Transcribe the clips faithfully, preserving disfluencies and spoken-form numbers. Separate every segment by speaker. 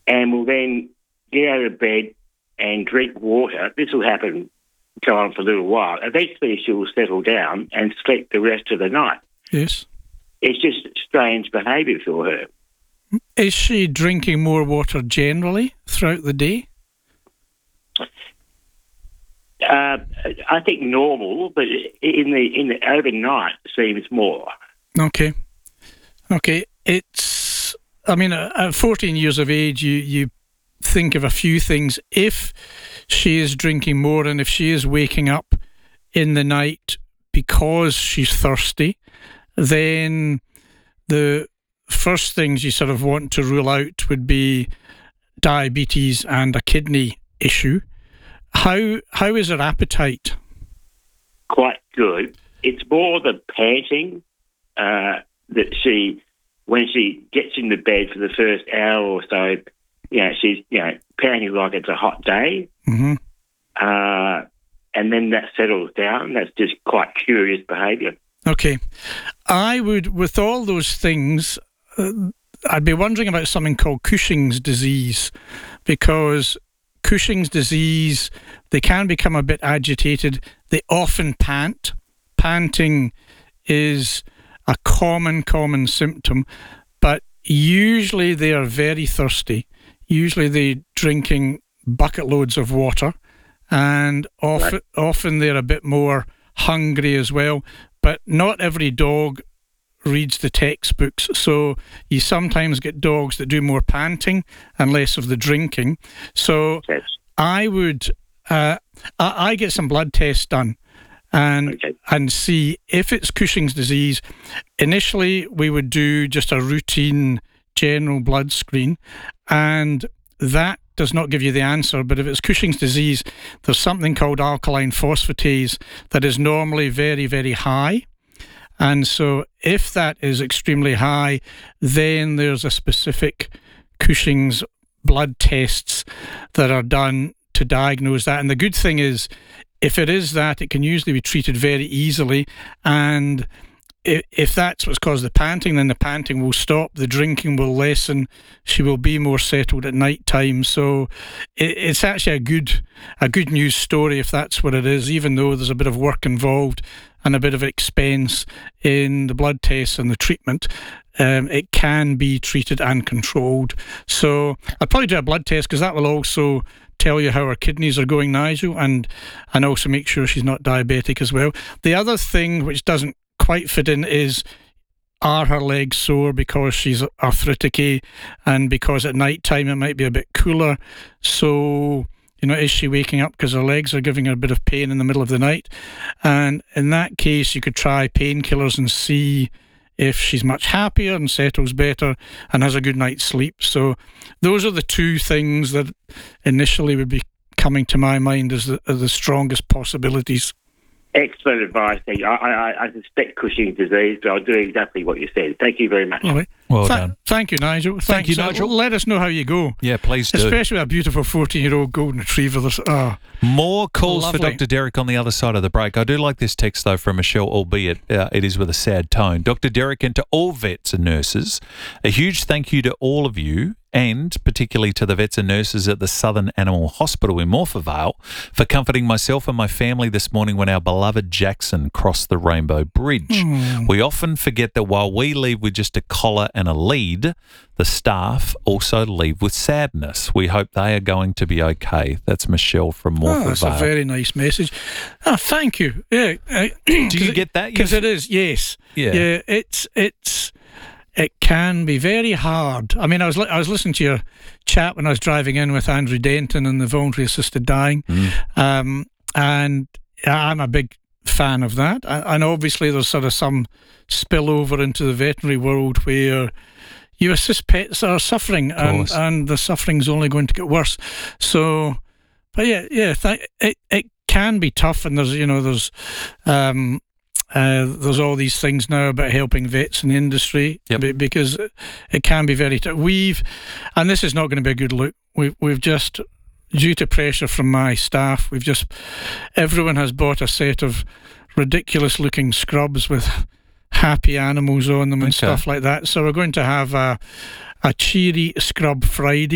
Speaker 1: and will then get out of bed and drink water. This will happen, go on for a little while. Eventually she will settle down and sleep the rest of the night.
Speaker 2: Yes.
Speaker 1: It's just strange behaviour for her.
Speaker 2: Is she drinking more water generally throughout the day?
Speaker 1: Uh, I think normal, but in the in the overnight seems more.
Speaker 2: Okay, okay. It's. I mean, at fourteen years of age, you you think of a few things. If she is drinking more, and if she is waking up in the night because she's thirsty, then the first things you sort of want to rule out would be diabetes and a kidney issue. How how is her appetite?
Speaker 1: Quite good. It's more the panting uh, that she, when she gets into bed for the first hour or so, you know, she's you know panting like it's a hot day,
Speaker 2: mm-hmm.
Speaker 1: uh, and then that settles down. That's just quite curious behaviour.
Speaker 2: Okay, I would, with all those things, uh, I'd be wondering about something called Cushing's disease, because Cushing's disease, they can become a bit agitated. They often pant. Panting is a common, common symptom, but usually they are very thirsty. Usually they're drinking bucket loads of water, and often, right. often they're a bit more hungry as well. But not every dog reads the textbooks, so you sometimes get dogs that do more panting and less of the drinking. So
Speaker 1: yes.
Speaker 2: I would uh, I, I get some blood tests done and
Speaker 1: okay.
Speaker 2: and see if it's Cushing's disease. Initially we would do just a routine general blood screen, and that does not give you the answer. But if it's Cushing's disease, there's something called alkaline phosphatase that is normally very, very high. And so if that is extremely high, then there's a specific Cushing's blood tests that are done to diagnose that. And the good thing is, if it is that, it can usually be treated very easily. And if that's what's caused the panting, then the panting will stop, the drinking will lessen, she will be more settled at night time. So it's actually a good a good news story if that's what it is, even though there's a bit of work involved and a bit of expense in the blood tests and the treatment. Um, it can be treated and controlled. So I'd probably do a blood test, because that will also tell you how her kidneys are going, Nigel, and, and also make sure she's not diabetic as well. The other thing which doesn't quite fit in is, are her legs sore because she's arthritic, and because at night time it might be a bit cooler? So, you know, is she waking up because her legs are giving her a bit of pain in the middle of the night? And in that case, you could try painkillers and see if she's much happier and settles better and has a good night's sleep. So those are the two things that initially would be coming to my mind as the, as the strongest possibilities.
Speaker 1: Excellent advice. I, I, I suspect Cushing's disease, but I'll do exactly what you said. Thank you very much.
Speaker 2: All right.
Speaker 3: Well
Speaker 2: Th-
Speaker 3: done.
Speaker 2: Thank you, Nigel.
Speaker 3: Thank
Speaker 2: Thanks.
Speaker 3: you, Nigel.
Speaker 2: Let us know how you go.
Speaker 3: Yeah, please do.
Speaker 2: Especially with a beautiful fourteen-year-old golden retriever. There's, oh,
Speaker 3: More calls
Speaker 2: lovely.
Speaker 3: for Doctor Derek on the other side of the break. I do like this text, though, from Michelle, albeit uh, it is with a sad tone. Doctor Derek, and to all vets and nurses, a huge thank you to all of you, and particularly to the vets and nurses at the Southern Animal Hospital in Morphettvale for comforting myself and my family this morning when our beloved Jackson crossed the Rainbow Bridge.
Speaker 2: Mm.
Speaker 3: We often forget that while we leave with just a collar and a lead, the staff also leave with sadness. We hope they are going to be okay. That's Michelle from Morphettvale.
Speaker 2: Oh, that's a very nice message. Oh, thank you. Yeah. Uh,
Speaker 3: Do you get that?
Speaker 2: Because it is, yes.
Speaker 3: Yeah.
Speaker 2: Yeah. It's it's. It can be very hard. I mean, I was li- I was listening to your chat when I was driving in with Andrew Denton and the voluntary assisted dying,
Speaker 3: Mm.
Speaker 2: um, and I'm a big fan of that. And obviously, there's sort of some spillover into the veterinary world where you assist pets that are suffering, and, and the suffering's only going to get worse. So, but yeah, yeah, th- it it can be tough, and there's you know there's. Um, Uh, there's all these things now about helping vets in the industry,
Speaker 3: yep.
Speaker 2: b- because it can be very tough. We've, and this is not going to be a good look, we've, we've just, due to pressure from my staff, we've just, everyone has bought a set of ridiculous looking scrubs with happy animals on them and
Speaker 3: okay.
Speaker 2: stuff like that. So we're going to have a, a cheery scrub Friday.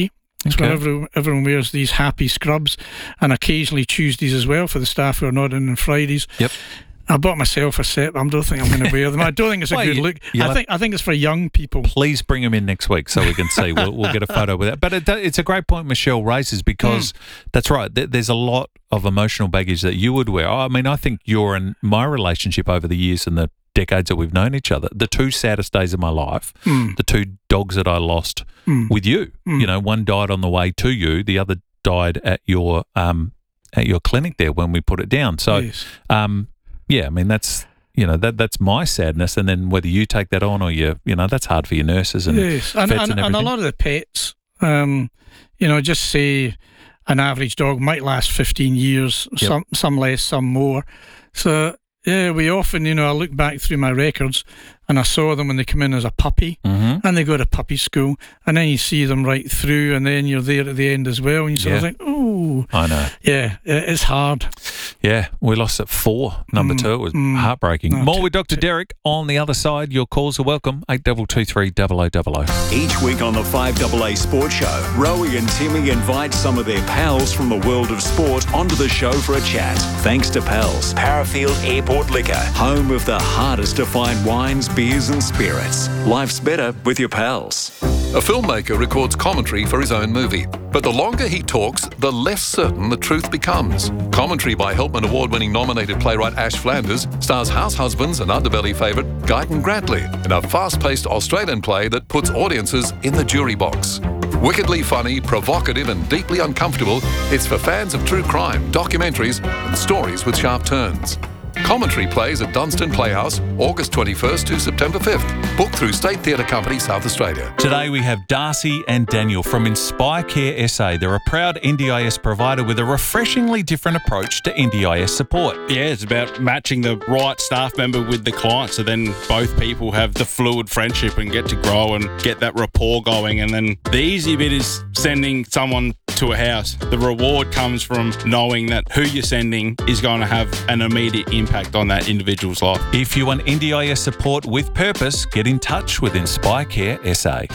Speaker 2: That's
Speaker 3: Okay.
Speaker 2: where everyone, everyone wears these happy scrubs, and occasionally Tuesdays as well for the staff who are not in on Fridays.
Speaker 3: Yep.
Speaker 2: I bought myself a set, but I don't think I'm going to wear them. I don't think it's a
Speaker 3: Well,
Speaker 2: good
Speaker 3: you-
Speaker 2: look.
Speaker 3: you'll
Speaker 2: I
Speaker 3: have-
Speaker 2: think I think it's for young people.
Speaker 3: Please bring him in next week so we can see. We'll, we'll get a photo with that. But it, it's a great point Michelle raises because
Speaker 2: Mm.
Speaker 3: that's right. There, there's a lot of emotional baggage that you would wear. I mean, I think your and my relationship over the years and the decades that we've known each other, the two saddest days of my life,
Speaker 2: Mm.
Speaker 3: the two dogs that I lost
Speaker 2: Mm.
Speaker 3: with you.
Speaker 2: Mm.
Speaker 3: You know, one died on the way to you, the other died at your um at your clinic there when we put it down. So,
Speaker 2: Yes.
Speaker 3: um, yeah, I mean that's. You know, that that's my sadness, and then whether you take that on or you, you know, that's hard for your nurses and
Speaker 2: Yes, and,
Speaker 3: vets
Speaker 2: and,
Speaker 3: and
Speaker 2: and a
Speaker 3: everything.
Speaker 2: lot of the pets, um, you know, just say an average dog might last fifteen years,
Speaker 3: Yep.
Speaker 2: some some less, some more. So, yeah, we often, you know, I look back through my records and I saw them when they come in as a puppy
Speaker 3: Mm-hmm.
Speaker 2: and they go to puppy school, and then you see them right through, and then you're there at the end as well, and you sort of
Speaker 3: Yeah.
Speaker 2: think, oh,
Speaker 3: I know.
Speaker 2: yeah, it- it's hard.
Speaker 3: Yeah, we lost at four, number
Speaker 2: Mm,
Speaker 3: two. It was
Speaker 2: mm.
Speaker 3: heartbreaking.
Speaker 2: No,
Speaker 3: More
Speaker 2: t-
Speaker 3: with Doctor Derek on the other side. Your calls are welcome. eight two two three, double oh double oh.
Speaker 4: Each week on the five A A Sports Show, Rowie and Timmy invite some of their pals from the world of sport onto the show for a chat. Thanks to Pals, Parafield Airport Liquor, home of the hardest to find wines, beers and spirits. Life's better with your pals.
Speaker 5: A filmmaker records commentary for his own movie, but the longer he talks, the less certain the truth becomes. Commentary by Helpman Award-winning nominated playwright Ash Flanders stars house husbands and underbelly favourite Guyton Grantley in a fast-paced Australian play that puts audiences in the jury box. Wickedly funny, provocative and deeply uncomfortable, it's for fans of true crime, documentaries and stories with sharp turns. Commentary plays at Dunstan Playhouse, August twenty-first to September fifth. Booked through State Theatre Company, South Australia.
Speaker 3: Today we have Darcy and Daniel from Inspire Care S A. They're a proud N D I S provider with a refreshingly different approach to N D I S support.
Speaker 6: Yeah, it's about matching the right staff member with the client, so then both people have the fluid friendship and get to grow and get that rapport going. And then the easy bit is sending someone to a house. The reward comes from knowing that who you're sending is going to have an immediate impact on that individual's life.
Speaker 3: If you want N D I S support with purpose, get in touch with Inspire Care S A.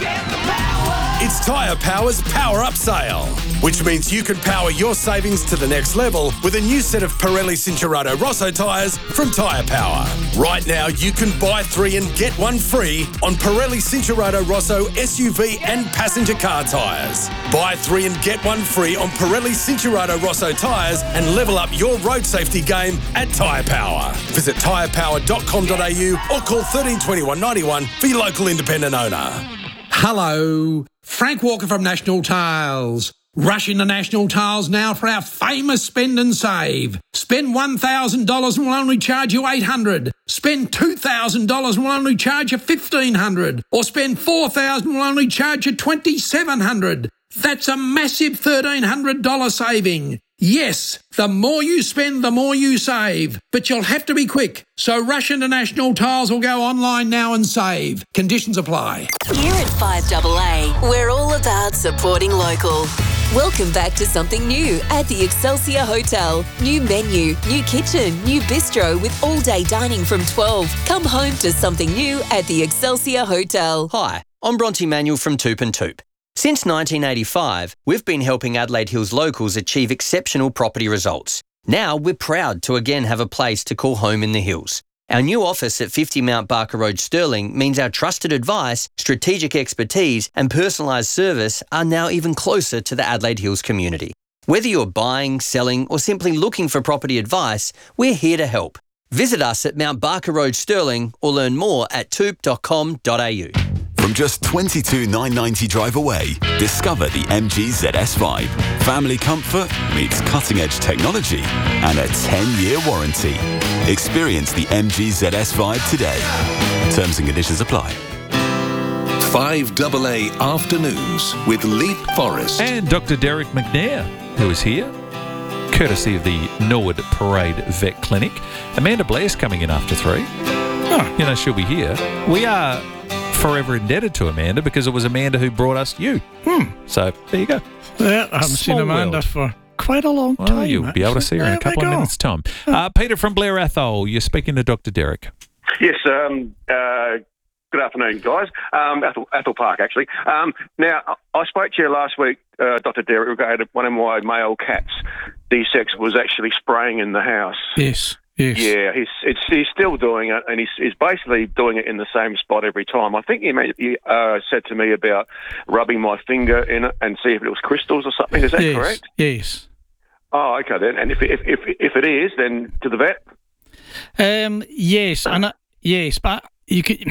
Speaker 7: It's Tyre Power's Power Up Sale, which means you can power your savings to the next level with a new set of Pirelli Cincherato Rosso tyres from Tyre Power. Right now, you can buy three and get one free on Pirelli Cincherato Rosso S U V and passenger car tyres. Buy three and get one free on Pirelli Cincherato Rosso tyres and level up your road safety game at Tyre Power. Visit tyre power dot com dot a u or call thirteen twenty-one ninety-one for your local independent owner.
Speaker 8: Hello, Frank Walker from National Tiles. Rush into National Tiles now for our famous spend and save. Spend one thousand dollars and we'll only charge you eight hundred dollars. Spend two thousand dollars and we'll only charge you fifteen hundred dollars. Or spend four thousand dollars and we'll only charge you twenty-seven hundred dollars. That's a massive thirteen hundred dollars saving. Yes, the more you spend, the more you save. But you'll have to be quick. So rush into National Tiles or go online now and save. Conditions apply.
Speaker 9: Here at five A A, we're all about supporting local. Welcome back to something new at the Excelsior Hotel. New menu, new kitchen, new bistro with all-day dining from twelve. Come home to something new at the Excelsior Hotel.
Speaker 10: Hi, I'm Bronte Manuel from Toop and Toop. Since nineteen eighty-five, we've been helping Adelaide Hills locals achieve exceptional property results. Now we're proud to again have a place to call home in the hills. Our new office at fifty Mount Barker Road, Stirling, means our trusted advice, strategic expertise and personalised service are now even closer to the Adelaide Hills community. Whether you're buying, selling or simply looking for property advice, we're here to help. Visit us at Mount Barker Road, Stirling or learn more at toop dot com dot a u.
Speaker 4: From just twenty-two thousand nine hundred ninety drive away, discover the M G Z S Vibe. Family comfort meets cutting-edge technology and a ten-year warranty. Experience the M G Z S Vibe today. Terms and conditions apply.
Speaker 5: five A A Afternoons with Leap Forest.
Speaker 3: And Doctor Derek McNair, who is here, courtesy of the Norwood Parade Vet Clinic. Amanda Blair's coming in after three. Oh, you know, she'll be here. We are forever indebted to Amanda because it was Amanda who brought us you. Hmm. So there you go.
Speaker 2: Yeah, I haven't
Speaker 3: Small
Speaker 2: seen Amanda
Speaker 3: world.
Speaker 2: for quite a long
Speaker 3: Well,
Speaker 2: time.
Speaker 3: you'll be able to see her in a
Speaker 2: There we
Speaker 3: couple of
Speaker 2: go.
Speaker 3: minutes' time. Uh, Peter from Blair Athol, you're speaking to Doctor Derek.
Speaker 11: Yes, um, uh, Good afternoon, guys. Um, Athol, Athol Park, actually. Um, now, I spoke to you last week, uh, Doctor Derek, regarding one of my male cats. D-Sex was actually spraying in the house.
Speaker 2: Yes. Yes.
Speaker 11: Yeah, he's it's, he's still doing it, and he's, he's basically doing it in the same spot every time. I think he, made, he uh, said to me about rubbing my finger in it and see if it was crystals or something. Is that
Speaker 2: yes.
Speaker 11: correct?
Speaker 2: Yes.
Speaker 11: Oh, okay then. And if if if, if it is, then to the vet.
Speaker 2: Um. Yes, and uh, yes, but you could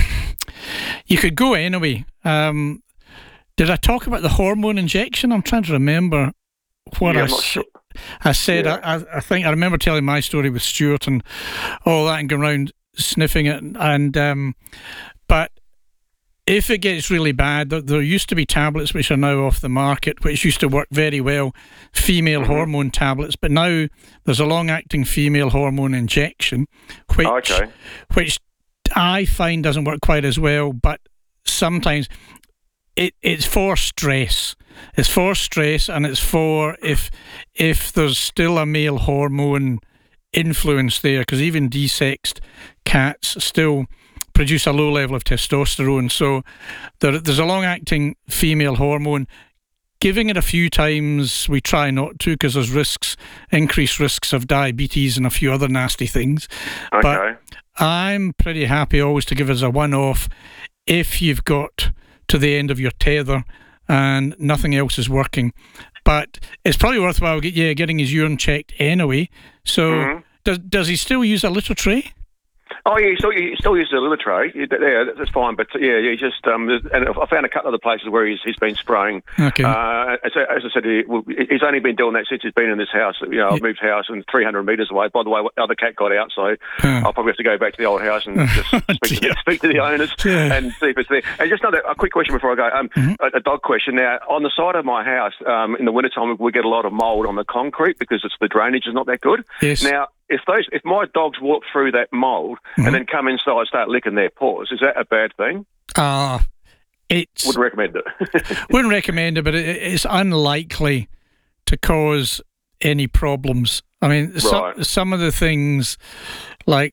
Speaker 2: you could go anyway. Um. Did I talk about the hormone injection? I'm trying to remember what
Speaker 11: yeah,
Speaker 2: I
Speaker 11: I'm not
Speaker 2: s-
Speaker 11: sure.
Speaker 2: I said.
Speaker 11: Yeah.
Speaker 2: I, I think I remember telling my story with Stuart and all that, and going around sniffing it, and um, but. If it gets really bad, there, there used to be tablets which are now off the market, which used to work very well, female mm-hmm. hormone tablets. But now there's a long-acting female hormone injection, which
Speaker 11: okay.
Speaker 2: which I find doesn't work quite as well. But sometimes it, it's for stress. It's for stress, and it's for if if there's still a male hormone influence there, because even desexed cats still produce a low level of testosterone. So there, there's a long-acting female hormone. Giving it a few times, we try not to, because there's risks, increased risks of diabetes and a few other nasty things.
Speaker 11: Okay.
Speaker 2: But I'm pretty happy always to give it as a one-off if you've got to the end of your tether and nothing else is working. But it's probably worthwhile get, yeah, getting his urine checked anyway. So
Speaker 11: mm-hmm.
Speaker 2: does, does he still use a litter tray?
Speaker 11: Oh, yeah, he still, he still uses a litter tray. Yeah, that's fine. But, yeah, yeah, he just... Um, and I found a couple of other places where he's he's been spraying.
Speaker 2: Okay.
Speaker 11: Uh, as, as I said, he, he's only been doing that since he's been in this house. You know, I've moved house and three hundred metres away. By the way, the other cat got out, so
Speaker 2: uh.
Speaker 11: I'll probably have to go back to the old house and just speak, to the, speak to the owners
Speaker 2: yeah.
Speaker 11: and see if it's there. And just another a quick question before I go. Um, mm-hmm. a, a dog question. Now, on the side of my house, um, in the wintertime, we get a lot of mould on the concrete because it's the drainage is not that good.
Speaker 2: Yes.
Speaker 11: Now, if those, if my dogs walk through that mould mm-hmm. and then come inside and start licking their paws, is that a bad thing?
Speaker 2: Ah, uh, it's
Speaker 11: wouldn't recommend it.
Speaker 2: wouldn't recommend it, but it, it's unlikely to cause any problems. I mean,
Speaker 11: right.
Speaker 2: some some of the things, like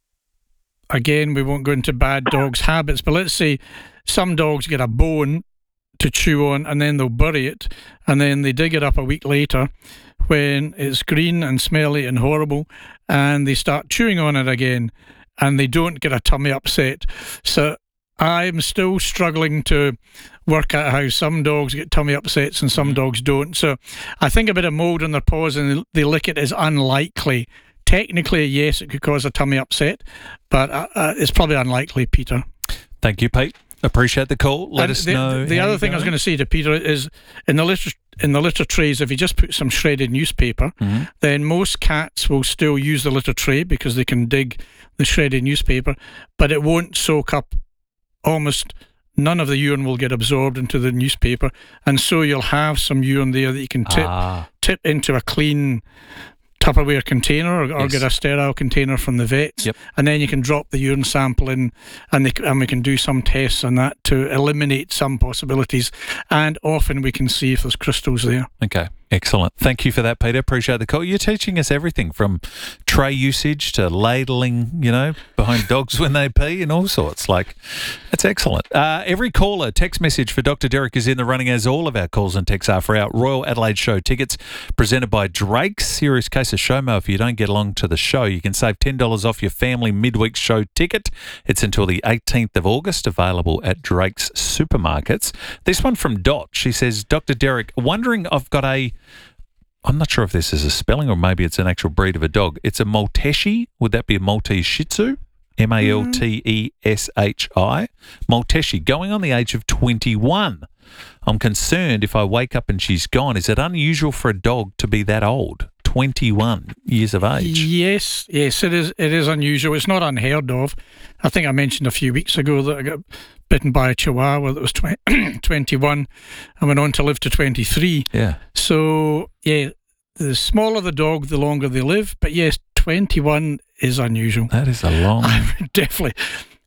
Speaker 2: again, we won't go into bad dogs' habits, but let's say some dogs get a bone to chew on and then they'll bury it, and then they dig it up a week later when it's green and smelly and horrible, and they start chewing on it again, and they don't get a tummy upset. So I'm still struggling to work out how some dogs get tummy upsets and some dogs don't. So I think a bit of mould on their paws and they lick it is unlikely. Technically, yes, it could cause a tummy upset, but uh, uh, it's probably unlikely, Peter.
Speaker 3: Thank you, Pete. Appreciate the call. Let
Speaker 2: and
Speaker 3: us
Speaker 2: the,
Speaker 3: know.
Speaker 2: The other thing I was going to say to Peter is in the litter in the litter trays, if you just put some shredded newspaper,
Speaker 3: mm-hmm.
Speaker 2: then most cats will still use the litter tray because they can dig the shredded newspaper, but it won't soak up. Almost none of the urine will get absorbed into the newspaper, and so you'll have some urine there that you can tip
Speaker 3: ah.
Speaker 2: tip into a clean Tupperware container or, or
Speaker 3: yes.
Speaker 2: get a sterile container from the vets,
Speaker 3: yep.
Speaker 2: and then you can drop the urine sample in, and, they, and we can do some tests on that to eliminate some possibilities, and often we can see if there's crystals there.
Speaker 3: Okay, excellent. Thank you for that, Peter. Appreciate the call. You're teaching us everything from tray usage to ladling, you know, behind dogs when they pee and all sorts. Like, that's excellent. Uh, every caller, text message for Doctor Derek is in the running, as all of our calls and texts are, for our Royal Adelaide Show tickets presented by Drake's. Serious case of SHOMO. If you don't get along to the show, you can save ten dollars off your family midweek show ticket. It's until the eighteenth of August, available at Drake's supermarkets. This one from Dot. She says, Doctor Derek, wondering, I've got a, I'm not sure if this is a spelling or maybe it's an actual breed of a dog. It's a Maltese. Would that be a Maltese Shih Tzu? M A L T E S H I. Maltese, going on the age of twenty-one. I'm concerned if I wake up and she's gone. Is it unusual for a dog to be that old? twenty-one years of age.
Speaker 2: Yes, yes, it is. It is unusual. It's not unheard of. I think I mentioned a few weeks ago that I got bitten by a Chihuahua that was twenty-one and went on to live to twenty-three.
Speaker 3: Yeah.
Speaker 2: So, yeah, the smaller the dog, the longer they live. But yes, twenty-one is unusual.
Speaker 3: That is a long...
Speaker 2: I would definitely...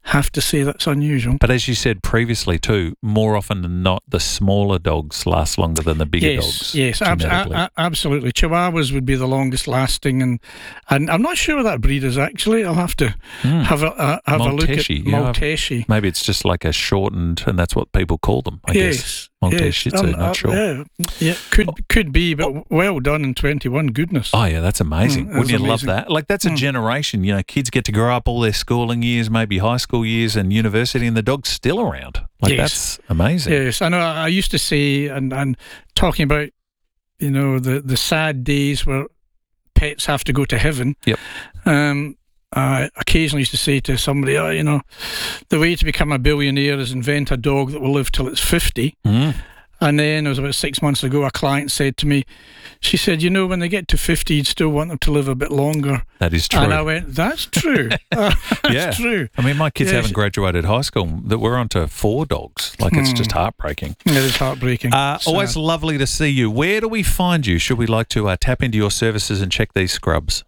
Speaker 2: have to say that's unusual.
Speaker 3: But as you said previously too, more often than not, the smaller dogs last longer than the bigger
Speaker 2: yes,
Speaker 3: dogs.
Speaker 2: Yes, ab- a- a- absolutely. Chihuahuas would be the longest lasting, and and I'm not sure what that breed is actually. I'll have to mm. have a uh, have
Speaker 3: Maltese,
Speaker 2: a look at
Speaker 3: you know,
Speaker 2: Maltese.
Speaker 3: Maybe it's just like a shortened, and that's what people call them. I
Speaker 2: yes.
Speaker 3: guess. Maltese
Speaker 2: yes.
Speaker 3: Shih Tzu,
Speaker 2: um,
Speaker 3: not
Speaker 2: uh,
Speaker 3: sure.
Speaker 2: Yeah, yeah, could could be, but well done in twenty-one. Goodness.
Speaker 3: Oh yeah, that's amazing.
Speaker 2: Mm,
Speaker 3: Wouldn't you
Speaker 2: amazing.
Speaker 3: love that? Like that's a mm. generation. You know, kids get to grow up all their schooling years, maybe high school years, and university, and the dog's still around. Like
Speaker 2: yes.
Speaker 3: that's amazing.
Speaker 2: Yes, I know. I used to say, and and talking about, you know, the the sad days where pets have to go to heaven.
Speaker 3: Yep.
Speaker 2: Um. I occasionally used to say to somebody, oh, you know, the way to become a billionaire is invent a dog that will live till it's fifty.
Speaker 3: Mm.
Speaker 2: And then it was about six months ago, a client said to me, she said, you know, when they get to fifty, you'd still want them to live a bit longer.
Speaker 3: That is true.
Speaker 2: And I went, that's true. uh, that's
Speaker 3: yeah.
Speaker 2: true.
Speaker 3: I mean, my kids
Speaker 2: yes.
Speaker 3: haven't graduated high school. That we're on to four dogs. Like, it's
Speaker 2: mm.
Speaker 3: just heartbreaking.
Speaker 2: It is heartbreaking.
Speaker 3: Uh, always lovely to see you. Where do we find you? Should we like to uh, tap into your services and check these scrubs?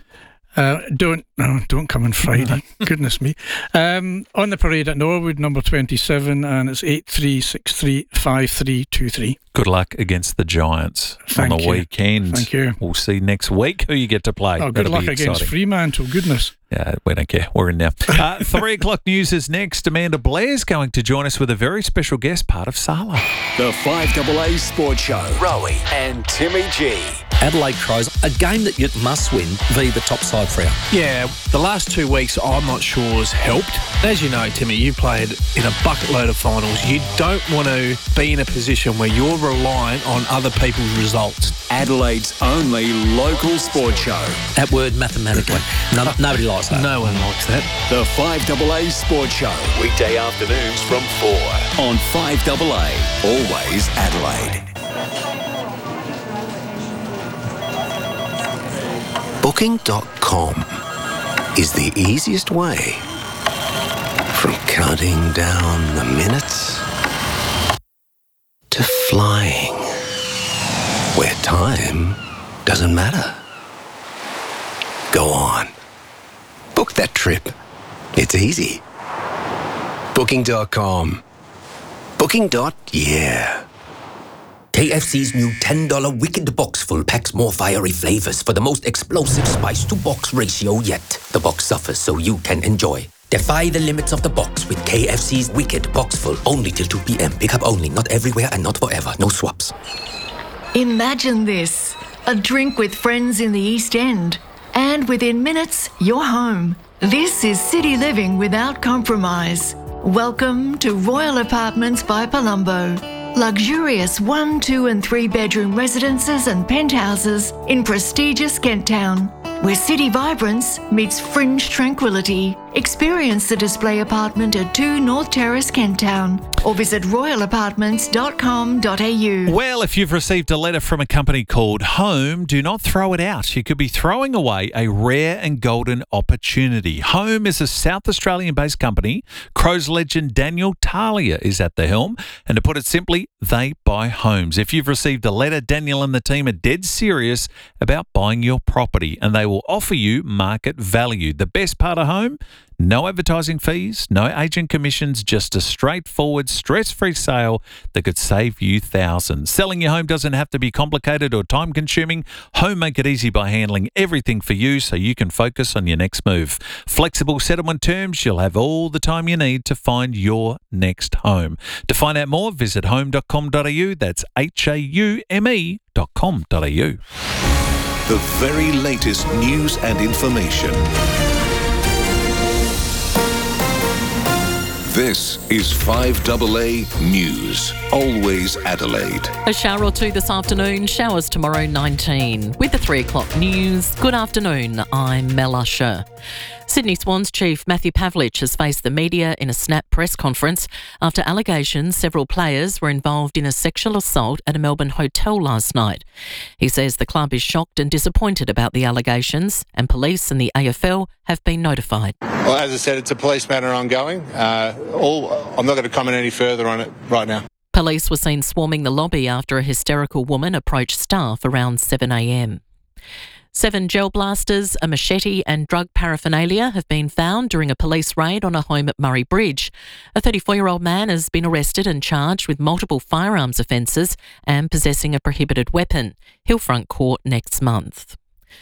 Speaker 2: Uh, don't no, don't come on Friday. Goodness me. Um, on the parade at Norwood, number twenty-seven, and it's eight three six three five three two three.
Speaker 3: Good luck against the Giants
Speaker 2: Thank
Speaker 3: on the
Speaker 2: you.
Speaker 3: weekend.
Speaker 2: Thank you.
Speaker 3: We'll see next week who you get to play.
Speaker 2: Oh, good
Speaker 3: That'll
Speaker 2: luck
Speaker 3: be
Speaker 2: against
Speaker 3: exciting.
Speaker 2: Fremantle. Goodness.
Speaker 3: Yeah, we don't care. We're in now. Uh, three o'clock news is next. Amanda Blair's going to join us with a very special guest, part of Sala.
Speaker 4: The five A A Sports Show. Rowie and Timmy G.
Speaker 12: Adelaide Crows, a game that you must win via the top side, Freo.
Speaker 13: Yeah, the last two weeks I'm not sure has helped. As you know, Timmy, you played in a bucket load of finals. You don't want to be in a position where you're reliant on other people's results.
Speaker 4: Adelaide's only local sports show.
Speaker 12: That word mathematically. No, nobody likes that.
Speaker 13: No one likes that.
Speaker 4: The five A A Sports Show. Weekday afternoons from four on five A A. Always Adelaide.
Speaker 14: Booking dot com is the easiest way from counting down the minutes to flying, where time doesn't matter. Go on. Book that trip. It's easy. Booking dot com. Booking. Yeah.
Speaker 15: K F C's new ten dollar Wicked Box Full packs more fiery flavors for the most explosive spice-to-box ratio yet. The box suffers so you can enjoy. Defy the limits of the box with K F C's Wicked Box Full. Only till two p.m. Pick up only, not everywhere and not forever. No swaps.
Speaker 16: Imagine this. A drink with friends in the East End. And within minutes, you're home. This is city living without compromise. Welcome to Royal Apartments by Palumbo. Luxurious one, two and three bedroom residences and penthouses in prestigious Kent Town, where city vibrance meets fringe tranquility. Experience the display apartment at two North Terrace, Kent Town, or visit royal apartments dot com dot a u.
Speaker 3: Well, if you've received a letter from a company called Home, do not throw it out. You could be throwing away a rare and golden opportunity. Home is a South Australian-based company. Crows legend Daniel Talia is at the helm. And to put it simply, they buy homes. If you've received a letter, Daniel and the team are dead serious about buying your property, and they will offer you market value. The best part of Home? No advertising fees, no agent commissions, just a straightforward, stress-free sale that could save you thousands. Selling your home doesn't have to be complicated or time-consuming. Home make it easy by handling everything for you so you can focus on your next move. Flexible settlement terms, you'll have all the time you need to find your next home. To find out more, visit home dot com dot a u. That's H A U M E dot com dot a u.
Speaker 17: The very latest news and information. This is five A A News. Always Adelaide.
Speaker 18: A shower or two this afternoon, showers tomorrow nineteen. With the three o'clock news, good afternoon, I'm Mel Usher. Sydney Swans chief Matthew Pavlich has faced the media in a snap press conference after allegations several players were involved in a sexual assault at a Melbourne hotel last night. He says the club is shocked and disappointed about the allegations, and police and the A F L have been notified.
Speaker 19: Well, as I said, it's a police matter ongoing. Uh, all, I'm not going to comment any further on it right now.
Speaker 18: Police were seen swarming the lobby after a hysterical woman approached staff around seven a m. Seven gel blasters, a machete and drug paraphernalia have been found during a police raid on a home at Murray Bridge. A thirty-four-year-old man has been arrested and charged with multiple firearms offences and possessing a prohibited weapon. He'll front court next month.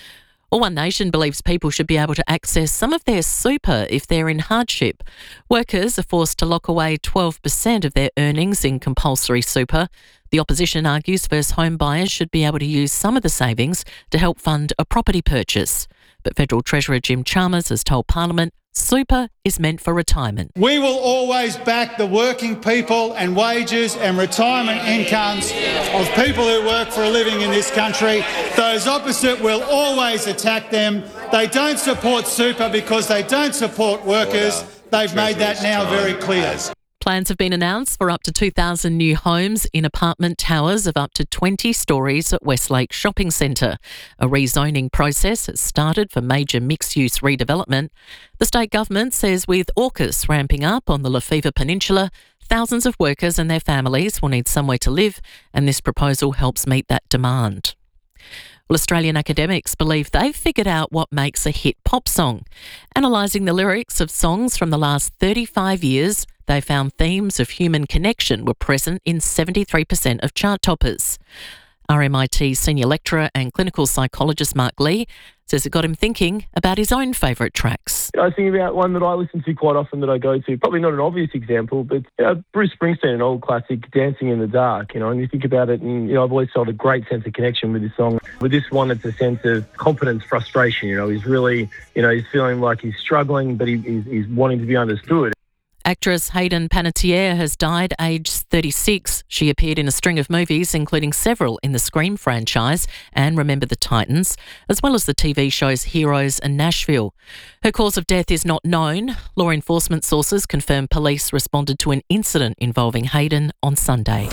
Speaker 18: All One Nation believes people should be able to access some of their super if they're in hardship. Workers are forced to lock away twelve percent of their earnings in compulsory super. The opposition argues first home buyers should be able to use some of the savings to help fund a property purchase. But Federal Treasurer Jim Chalmers has told Parliament super is meant for retirement.
Speaker 20: We will always back the working people and wages and retirement incomes of people who work for a living in this country. Those opposite will always attack them. They don't support super because they don't support workers. They've made that now very clear.
Speaker 18: Plans have been announced for up to two thousand new homes in apartment towers of up to twenty storeys at Westlake Shopping Centre. A rezoning process has started for major mixed-use redevelopment. The state government says with AUKUS ramping up on the Lefevre Peninsula, thousands of workers and their families will need somewhere to live, and this proposal helps meet that demand. Well, Australian academics believe they've figured out what makes a hit pop song. Analysing the lyrics of songs from the last thirty-five years, they found themes of human connection were present in seventy-three percent of chart toppers. R M I T senior lecturer and clinical psychologist Mark Lee says it got him thinking about his own favourite tracks.
Speaker 21: I think about one that I listen to quite often that I go to, probably not an obvious example, but you know, Bruce Springsteen, an old classic, Dancing in the Dark, you know, and you think about it, and you know, I've always felt a great sense of connection with this song. With this one, it's a sense of confidence, frustration, you know, he's really, you know, he's feeling like he's struggling, but he, he's, he's wanting to be understood.
Speaker 18: Actress Hayden Panettiere has died aged thirty-six. She appeared in a string of movies, including several in the Scream franchise and Remember the Titans, as well as the T V shows Heroes and Nashville. Her cause of death is not known. Law enforcement sources confirm police responded to an incident involving Hayden on Sunday.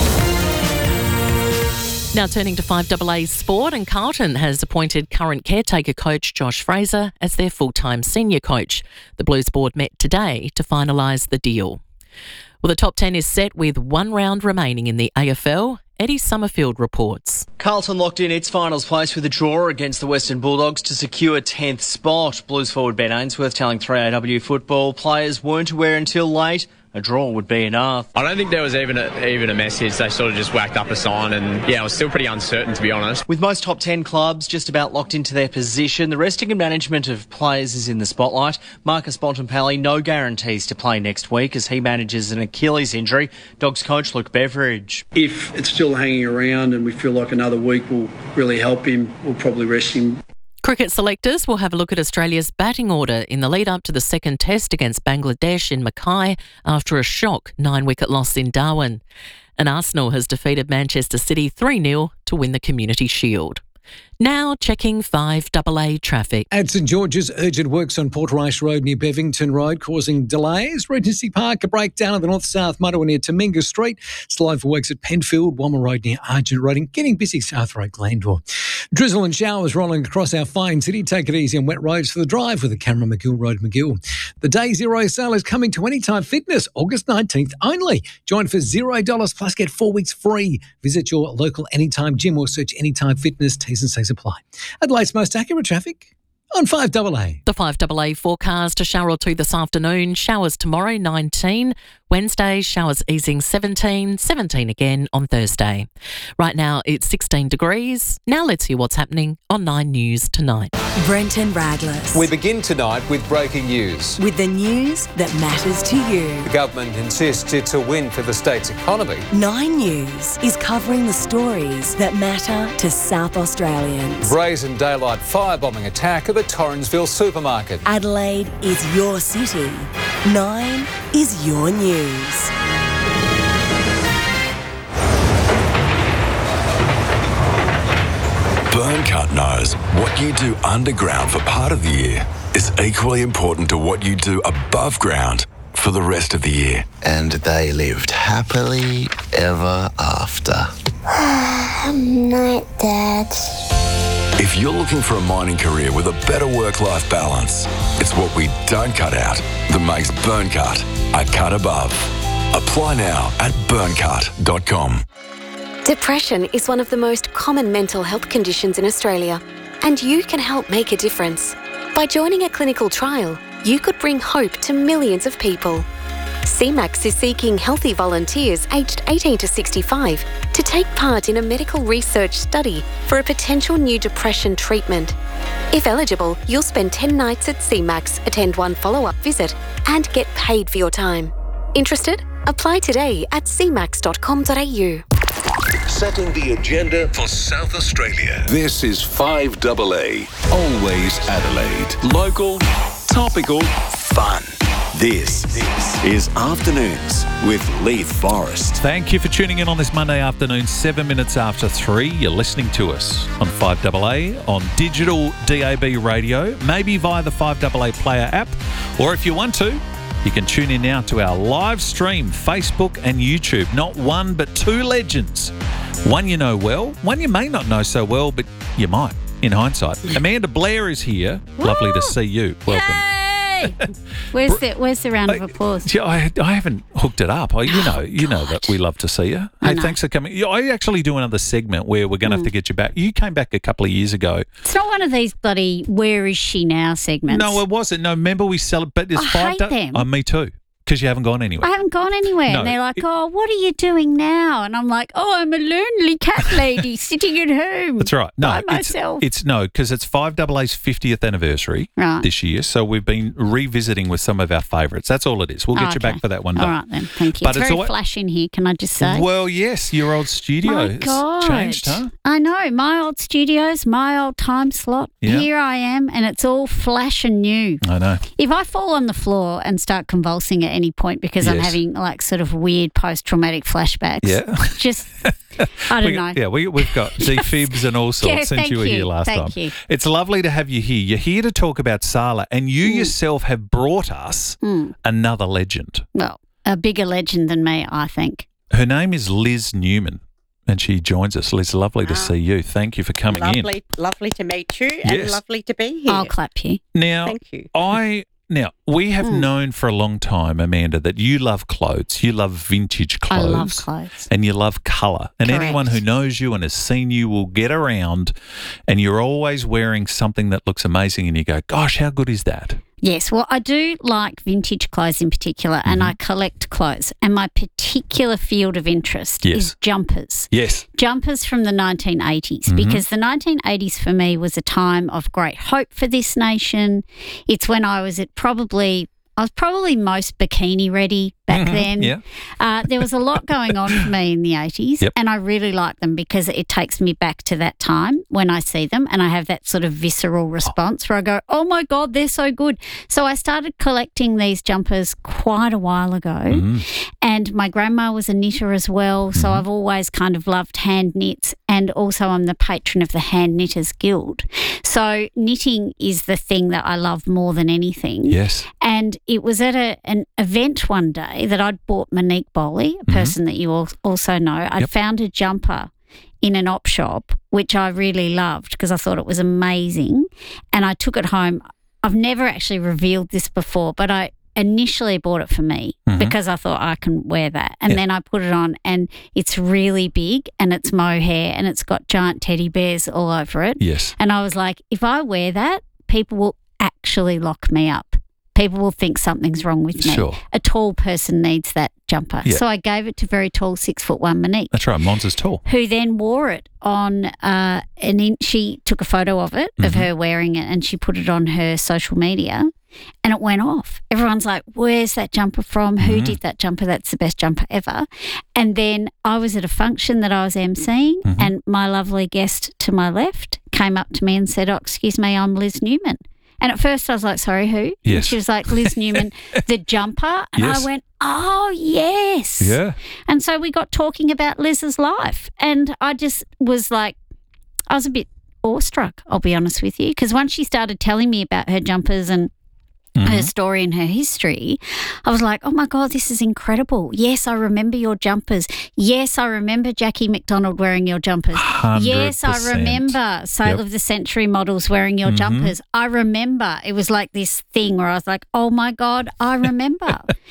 Speaker 18: Now turning to five A A Sport, and Carlton has appointed current caretaker coach Josh Fraser as their full-time senior coach. The Blues board met today to finalise the deal. Well, the top ten is set with one round remaining in the A F L. Eddie Summerfield reports.
Speaker 22: Carlton locked in its finals place with a draw against the Western Bulldogs to secure tenth spot. Blues forward Ben Ainsworth telling three A W football players weren't aware until late a draw would be enough.
Speaker 23: I don't think there was even a, even a message. They sort of just whacked up a sign, and yeah, it was still pretty uncertain, to be honest.
Speaker 22: With most top ten clubs just about locked into their position, the resting and management of players is in the spotlight. Marcus Bontempelli, no guarantees to play next week as he manages an Achilles injury. Dogs coach Luke Beveridge.
Speaker 24: If it's still hanging around and we feel like another week will really help him, we'll probably rest him.
Speaker 18: Cricket selectors will have a look at Australia's batting order in the lead-up to the second test against Bangladesh in Mackay after a shock nine-wicket loss in Darwin. And Arsenal has defeated Manchester City three nil to win the Community Shield. Now checking five A A traffic.
Speaker 25: At St George's, urgent works on Port Rice Road near Bevington Road causing delays. Regency Park, a breakdown of the north-south motorway near Taminga Street. Slow for works at Penfield, Wammer Road near Argent Road, and getting busy South Road, Glandore. Drizzle and showers rolling across our fine city. Take it easy on wet roads for the drive with the Cameron McGill Road, McGill. The Day Zero sale is coming to Anytime Fitness, August nineteenth only. Join for zero dollars plus get four weeks free. Visit your local Anytime gym or search Anytime Fitness. T's and C's apply. Adelaide's most accurate traffic on five A A.
Speaker 18: The five A A forecast, a shower or two this afternoon, showers tomorrow nineteen, Wednesday showers easing seventeen, seventeen again on Thursday. Right now it's sixteen degrees. Now let's hear what's happening on Nine News tonight.
Speaker 26: Brenton Radless.
Speaker 27: We begin tonight with breaking news.
Speaker 26: With the news that matters to you.
Speaker 27: The government insists it's a win for the state's economy.
Speaker 26: Nine News is covering the stories that matter to South Australians.
Speaker 27: Brazen daylight firebombing attack of a Torrensville supermarket.
Speaker 26: Adelaide is your city. Nine is your news.
Speaker 28: Burncut knows what you do underground for part of the year is equally important to what you do above ground for the rest of the year.
Speaker 29: And they lived happily ever after.
Speaker 30: Night, Dad.
Speaker 28: If you're looking for a mining career with a better work-life balance, it's what we don't cut out that makes Burncut a cut above. Apply now at burncut dot com.
Speaker 31: Depression is one of the most common mental health conditions in Australia.
Speaker 1: and you can help make a difference. By joining a clinical trial, you could bring hope to millions of people. C MAX is seeking healthy volunteers aged eighteen to sixty-five to take part in a medical research study for a potential new depression treatment. If eligible, you'll spend ten nights at C MAX, attend one follow-up visit, and get paid for your time. Interested? Apply today at c max dot com dot a u.
Speaker 17: Setting the agenda for South Australia. This is five A A. Always Adelaide.
Speaker 4: Local, topical, fun. This is Afternoons with Leith Forrest.
Speaker 3: Thank you for tuning in on this Monday afternoon, seven minutes after three. You're listening to us on five A A, on digital D A B radio, maybe via the five A A Player app, or if you want to, you can tune in now to our live stream, Facebook and YouTube. Not one, but two legends. One you know well, one you may not know so well, but you might, in hindsight. Amanda Blair is here.
Speaker 2: Woo!
Speaker 3: Lovely to see you. Welcome.
Speaker 2: Yay! Where's the Where's the round of applause?
Speaker 3: Yeah, I, I haven't hooked it up. I, you know, you know that we love to see you. Hey, thanks for coming. Yeah, I actually do another segment where we're going to
Speaker 2: Mm.
Speaker 3: have to get you back. You came back a couple of years ago.
Speaker 2: It's not one of these bloody "Where is she now" segments.
Speaker 3: No, it wasn't. No, remember we celebrate. There's
Speaker 2: I
Speaker 3: five.
Speaker 2: hate
Speaker 3: da-
Speaker 2: them.
Speaker 3: Oh, me too. Because you haven't gone anywhere.
Speaker 2: I haven't gone anywhere.
Speaker 3: No,
Speaker 2: And they're like, oh, what are you doing now? And I'm like, oh, I'm a lonely cat lady sitting at home.
Speaker 3: That's right. No,
Speaker 2: by
Speaker 3: it's,
Speaker 2: myself.
Speaker 3: it's no, because it's five A A's fiftieth anniversary
Speaker 2: Right.
Speaker 3: this year. So we've been revisiting with some of our favourites. That's all it is. We'll get
Speaker 2: Oh,
Speaker 3: you back
Speaker 2: okay.
Speaker 3: for that one day.
Speaker 2: All right then, thank you.
Speaker 3: But
Speaker 2: it's,
Speaker 3: it's
Speaker 2: very
Speaker 3: alwa-
Speaker 2: flash in here, can I just say?
Speaker 3: Well, yes, your old studio
Speaker 2: My
Speaker 3: has
Speaker 2: God.
Speaker 3: changed, huh?
Speaker 2: I know, my old studios, my old time slot.
Speaker 3: Yeah.
Speaker 2: Here I am, and it's all flash and new.
Speaker 3: I know.
Speaker 2: If I fall on the floor and start convulsing at any point because I'm
Speaker 3: Yes.
Speaker 2: having like sort of weird post-traumatic flashbacks,
Speaker 3: Yeah.
Speaker 2: just, I don't
Speaker 3: We
Speaker 2: know.
Speaker 3: got- Yeah, we, we've got defibs and all sorts
Speaker 2: Yeah,
Speaker 3: since
Speaker 2: thank
Speaker 3: you were
Speaker 2: you,
Speaker 3: here last
Speaker 2: thank
Speaker 3: time.
Speaker 2: you.
Speaker 3: It's lovely to have you here. You're here to talk about Sala, and you yourself have brought us
Speaker 2: Mm.
Speaker 3: another legend.
Speaker 2: Well, a bigger legend than me, I think.
Speaker 3: Her name is Liz Newman, and she joins us. Liz, lovely to see you. Thank you for coming in.
Speaker 5: Lovely, lovely to meet you, and
Speaker 3: Yes.
Speaker 5: lovely to be here.
Speaker 2: I'll clap you.
Speaker 3: Now,
Speaker 5: Thank you.
Speaker 3: I now we have
Speaker 2: Mm.
Speaker 3: known for a long time, Amanda, that you love clothes. You love vintage
Speaker 2: I
Speaker 3: clothes.
Speaker 2: love clothes.
Speaker 3: And you love colour. And
Speaker 2: Correct.
Speaker 3: anyone who knows you and has seen you will get around, and you're always wearing something that looks amazing, and you go, "Gosh, how good is that?"
Speaker 2: Yes, well, I do like vintage clothes in particular, and
Speaker 3: Mm-hmm.
Speaker 2: I collect clothes. And my particular field of interest
Speaker 3: Yes.
Speaker 2: is jumpers.
Speaker 3: Yes.
Speaker 2: Jumpers from the nineteen eighties,
Speaker 3: Mhm.
Speaker 2: because the nineteen eighties for me was a time of great hope for this nation. It's when I was at probably, I was probably most bikini ready back
Speaker 3: Mhm,
Speaker 2: then.
Speaker 3: yeah.
Speaker 2: Uh, there was a lot going on for me in the eighties,
Speaker 3: Yep.
Speaker 2: and I really like them because it takes me back to that time when I see them, and I have that sort of visceral response where I go, oh my God, they're so good. So I started collecting these jumpers quite a while ago,
Speaker 3: Mm-hmm.
Speaker 2: and my grandma was a knitter as well, so I've always kind of loved hand knits, and also I'm the patron of the Hand Knitters Guild. So knitting is the thing that I love more than anything.
Speaker 3: Yes.
Speaker 2: And it was at a, an event one day that I'd bought Monique Bowley, a person that you al- also know. I'd
Speaker 3: Yep.
Speaker 2: found a jumper in an op shop, which I really loved because I thought it was amazing. And I took it home. I've never actually revealed this before, but I initially bought it for me
Speaker 3: Mhm.
Speaker 2: because I thought I can wear that. And
Speaker 3: Yeah.
Speaker 2: then I put it on, and it's really big, and it's mohair, and it's got giant teddy bears all over it.
Speaker 3: Yes.
Speaker 2: And I was like, if I wear that, people will actually lock me up. People will think something's wrong with me.
Speaker 3: Sure.
Speaker 2: A tall person needs that jumper.
Speaker 3: Yeah.
Speaker 2: So I gave it to very tall, six foot one Monique,
Speaker 3: That's right. Monza's tall.
Speaker 2: who then wore it on, uh, and in, she took a photo of it, of
Speaker 3: Mhm.
Speaker 2: her wearing it, and she put it on her social media, and it went off. Everyone's like, where's that jumper from? Who
Speaker 3: Mhm.
Speaker 2: did that jumper? That's the best jumper ever. And then I was at a function that I was emceeing,
Speaker 3: Mhm.
Speaker 2: and my lovely guest to my left came up to me and said, oh, excuse me, I'm Liz Newman. And at first I was like, sorry, who? And
Speaker 3: Yes.
Speaker 2: she was like, Liz Newman, the jumper. And
Speaker 3: Yes.
Speaker 2: I went, oh, yes.
Speaker 3: Yeah.
Speaker 2: And so we got talking about Liz's life. And I just was like, I was a bit awestruck, I'll be honest with you, because once she started telling me about her jumpers and her story and her history, I was like, oh my God, this is incredible. Yes, I remember your jumpers. Yes, I remember Jackie McDonald wearing your jumpers.
Speaker 3: one hundred
Speaker 2: Yes, I
Speaker 3: percent.
Speaker 2: remember Sale
Speaker 3: Yep.
Speaker 2: of the Century models wearing your
Speaker 3: Mhm.
Speaker 2: jumpers. I remember. It was like this thing where I was like, oh my God, I remember.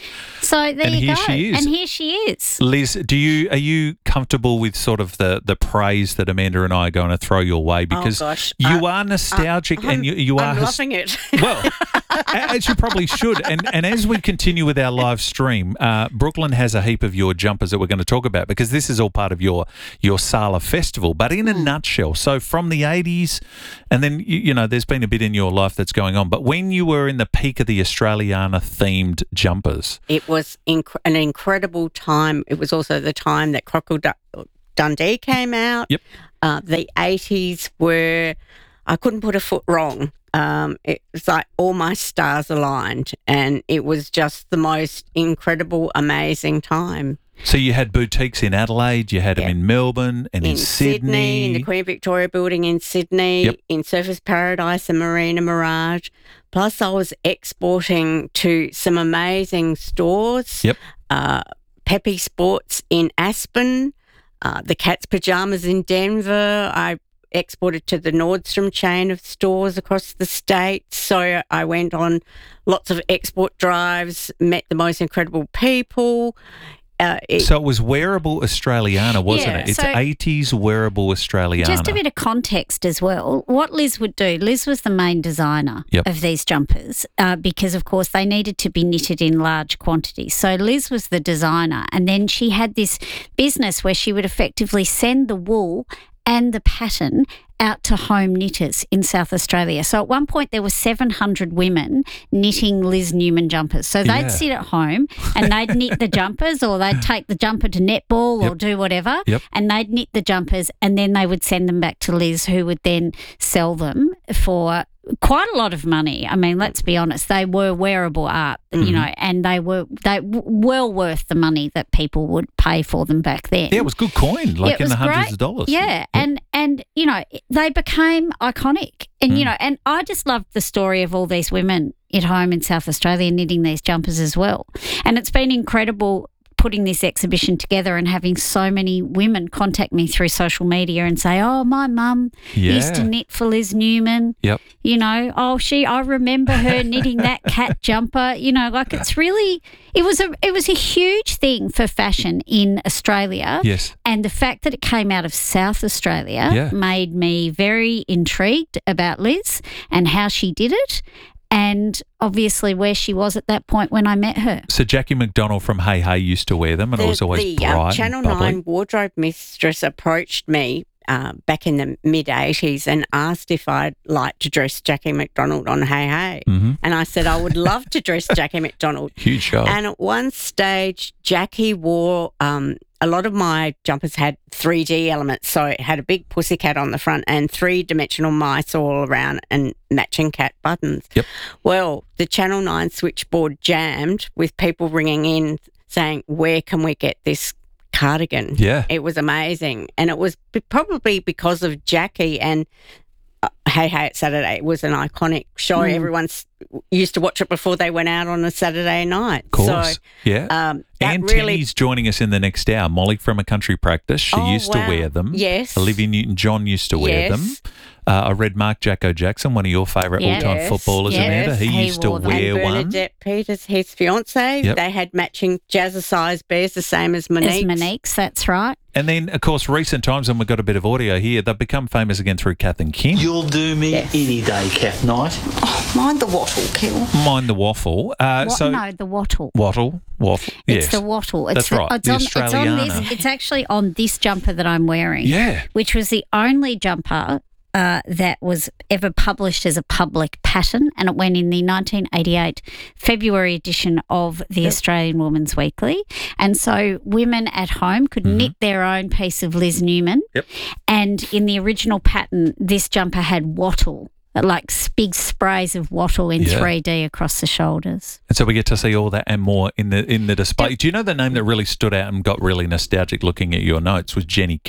Speaker 2: So there
Speaker 3: And
Speaker 2: you
Speaker 3: here
Speaker 2: go.
Speaker 3: she is.
Speaker 2: And here she is.
Speaker 3: Liz, do you are you comfortable with sort of the, the praise that Amanda and I are going to throw your way? Because
Speaker 5: oh gosh.
Speaker 3: you
Speaker 5: uh,
Speaker 3: are nostalgic
Speaker 5: uh,
Speaker 3: and you, you
Speaker 5: I'm
Speaker 3: are...
Speaker 5: loving it.
Speaker 3: Well, as you probably should. And and as we continue with our live stream, uh, Brooklyn has a heap of your jumpers that we're going to talk about because this is all part of your, your Sala festival. But in a
Speaker 5: Mm.
Speaker 3: nutshell, so from the eighties, and then, you, you know, there's been a bit in your life that's going on, but when you were in the peak of the Australiana-themed jumpers...
Speaker 5: It was inc- an incredible time. It was also the time that Crocodile Dundee came out.
Speaker 3: Yep.
Speaker 5: Uh, the eighties were, I couldn't put a foot wrong. Um, it was like all my stars aligned, and it was just the most incredible, amazing time.
Speaker 3: So you had boutiques in Adelaide, you had
Speaker 5: Yep.
Speaker 3: them in Melbourne and in,
Speaker 5: in Sydney, in the Queen Victoria building in Sydney,
Speaker 3: Yep.
Speaker 5: in Surfers Paradise and Marina Mirage. Plus, I was exporting to some amazing stores.
Speaker 3: Yep.
Speaker 5: Uh, Peppy Sports in Aspen, uh, the Cat's Pajamas in Denver. I exported to the Nordstrom chain of stores across the states. So I went on lots of export drives, met the most incredible people. Uh, it,
Speaker 3: So it was wearable Australiana, wasn't
Speaker 2: Yeah,
Speaker 3: it? It's
Speaker 2: so-
Speaker 3: eighties wearable Australiana.
Speaker 2: Just a bit of context as well. What Liz would do, Liz was the main designer
Speaker 3: Yep.
Speaker 2: of these jumpers uh, because, of course, they needed to be knitted in large quantities. So Liz was the designer, and then she had this business where she would effectively send the wool and the pattern out to home knitters in South Australia. So at one point there were seven hundred women knitting Liz Newman jumpers. So they'd
Speaker 3: Yeah.
Speaker 2: sit at home and they'd knit the jumpers, or they'd take the jumper to netball or
Speaker 3: Yep.
Speaker 2: do whatever,
Speaker 3: Yep.
Speaker 2: and they'd knit the jumpers and then they would send them back to Liz, who would then sell them for quite a lot of money. I mean, let's be honest, they were wearable art, you
Speaker 3: Mhm.
Speaker 2: know, and they were they w- well worth the money that people would pay for them back then.
Speaker 3: Yeah, it was good coin, like
Speaker 2: It
Speaker 3: in
Speaker 2: was
Speaker 3: the hundreds
Speaker 2: great.
Speaker 3: of dollars.
Speaker 2: Yeah, and and you know they became iconic, and you
Speaker 3: Mm.
Speaker 2: know, and I just loved the story of all these women at home in South Australia knitting these jumpers as well, and it's been incredible putting this exhibition together and having so many women contact me through social media and say, "Oh, my mum used to
Speaker 3: Yeah.
Speaker 2: knit for Liz Newman."
Speaker 3: Yep.
Speaker 2: You know, oh, she, I remember her knitting that cat jumper. You know, like it's really, it was a, it was a huge thing for fashion in Australia.
Speaker 3: Yes.
Speaker 2: And the fact that it came out of South Australia
Speaker 3: Yeah.
Speaker 2: made me very intrigued about Liz and how she did it, and obviously where she was at that point when I met her.
Speaker 3: So Jackie McDonald from Hey Hey used to wear them, and it was always
Speaker 5: the
Speaker 3: bright
Speaker 5: uh,
Speaker 3: and
Speaker 5: Channel
Speaker 3: bubbly.
Speaker 5: nine wardrobe mistress approached me uh, back in the mid eighties and asked if I'd like to dress Jackie McDonald on Hey Hey.
Speaker 3: Mhm.
Speaker 5: And I said I would love to dress Jackie McDonald.
Speaker 3: Huge show.
Speaker 5: And at one stage, Jackie wore um, a lot of my jumpers had three D elements. So it had a big pussycat on the front and three-dimensional mice all around and matching cat buttons.
Speaker 3: Yep.
Speaker 5: Well, the Channel nine switchboard jammed with people ringing in saying, where can we get this cardigan?
Speaker 3: Yeah.
Speaker 5: It was amazing. And it was b- probably because of Jackie and uh, Hey Hey It's Saturday. It was an iconic show.
Speaker 2: Mm.
Speaker 5: Everyone s- used to watch it before they went out on a Saturday night.
Speaker 3: Of course.
Speaker 5: So,
Speaker 3: yeah.
Speaker 5: um, that
Speaker 3: and
Speaker 5: really...
Speaker 3: Timmy's joining us in the next hour. Molly from A Country Practice. She
Speaker 5: Oh,
Speaker 3: used
Speaker 5: wow.
Speaker 3: to wear them.
Speaker 5: Yes.
Speaker 3: Olivia Newton-John used to wear
Speaker 5: Yes.
Speaker 3: them. Uh, I read Mark Jacko Jackson, one of your favourite
Speaker 2: Yes.
Speaker 3: all-time footballers,
Speaker 2: Yes.
Speaker 3: Amanda. He,
Speaker 2: He
Speaker 3: used to
Speaker 2: wore them.
Speaker 3: wear
Speaker 5: and
Speaker 3: one.
Speaker 5: Bernadette Peters, his fiancée,
Speaker 3: Yep.
Speaker 5: they had matching jazzercise bears, the same as Monique's.
Speaker 2: As Monique's, that's right.
Speaker 3: And then, of course, recent times, and we've got a bit of audio here, they've become famous again through Kath and Kim.
Speaker 6: You'll do me
Speaker 5: Yes.
Speaker 6: any day, Kath Knight.
Speaker 5: Mind the wattle, Kill.
Speaker 3: Mind the waffle. Uh,
Speaker 2: What,
Speaker 3: so
Speaker 2: no, the wattle.
Speaker 3: Wattle, waffle.
Speaker 2: It's
Speaker 3: yes.
Speaker 2: the wattle. It's
Speaker 3: That's
Speaker 2: the,
Speaker 3: right.
Speaker 2: It's
Speaker 3: the
Speaker 2: on, it's on
Speaker 3: Australiana.
Speaker 2: this. It's actually on this jumper that I'm wearing.
Speaker 3: Yeah.
Speaker 2: Which was the only jumper uh, that was ever published as a public pattern, and it went in the nineteen eighty-eight February edition of the
Speaker 3: Yep.
Speaker 2: Australian Woman's Weekly. And so women at home could
Speaker 3: Mm-hmm.
Speaker 2: knit their own piece of Liz Newman.
Speaker 3: Yep.
Speaker 2: And in the original pattern, this jumper had wattle, like s- big sprays of wattle in
Speaker 3: Yeah.
Speaker 2: three D across the shoulders.
Speaker 3: And so we get to see all that and more in the in the display. Do you know the name that really stood out and got really nostalgic looking at your notes was Jenny Key?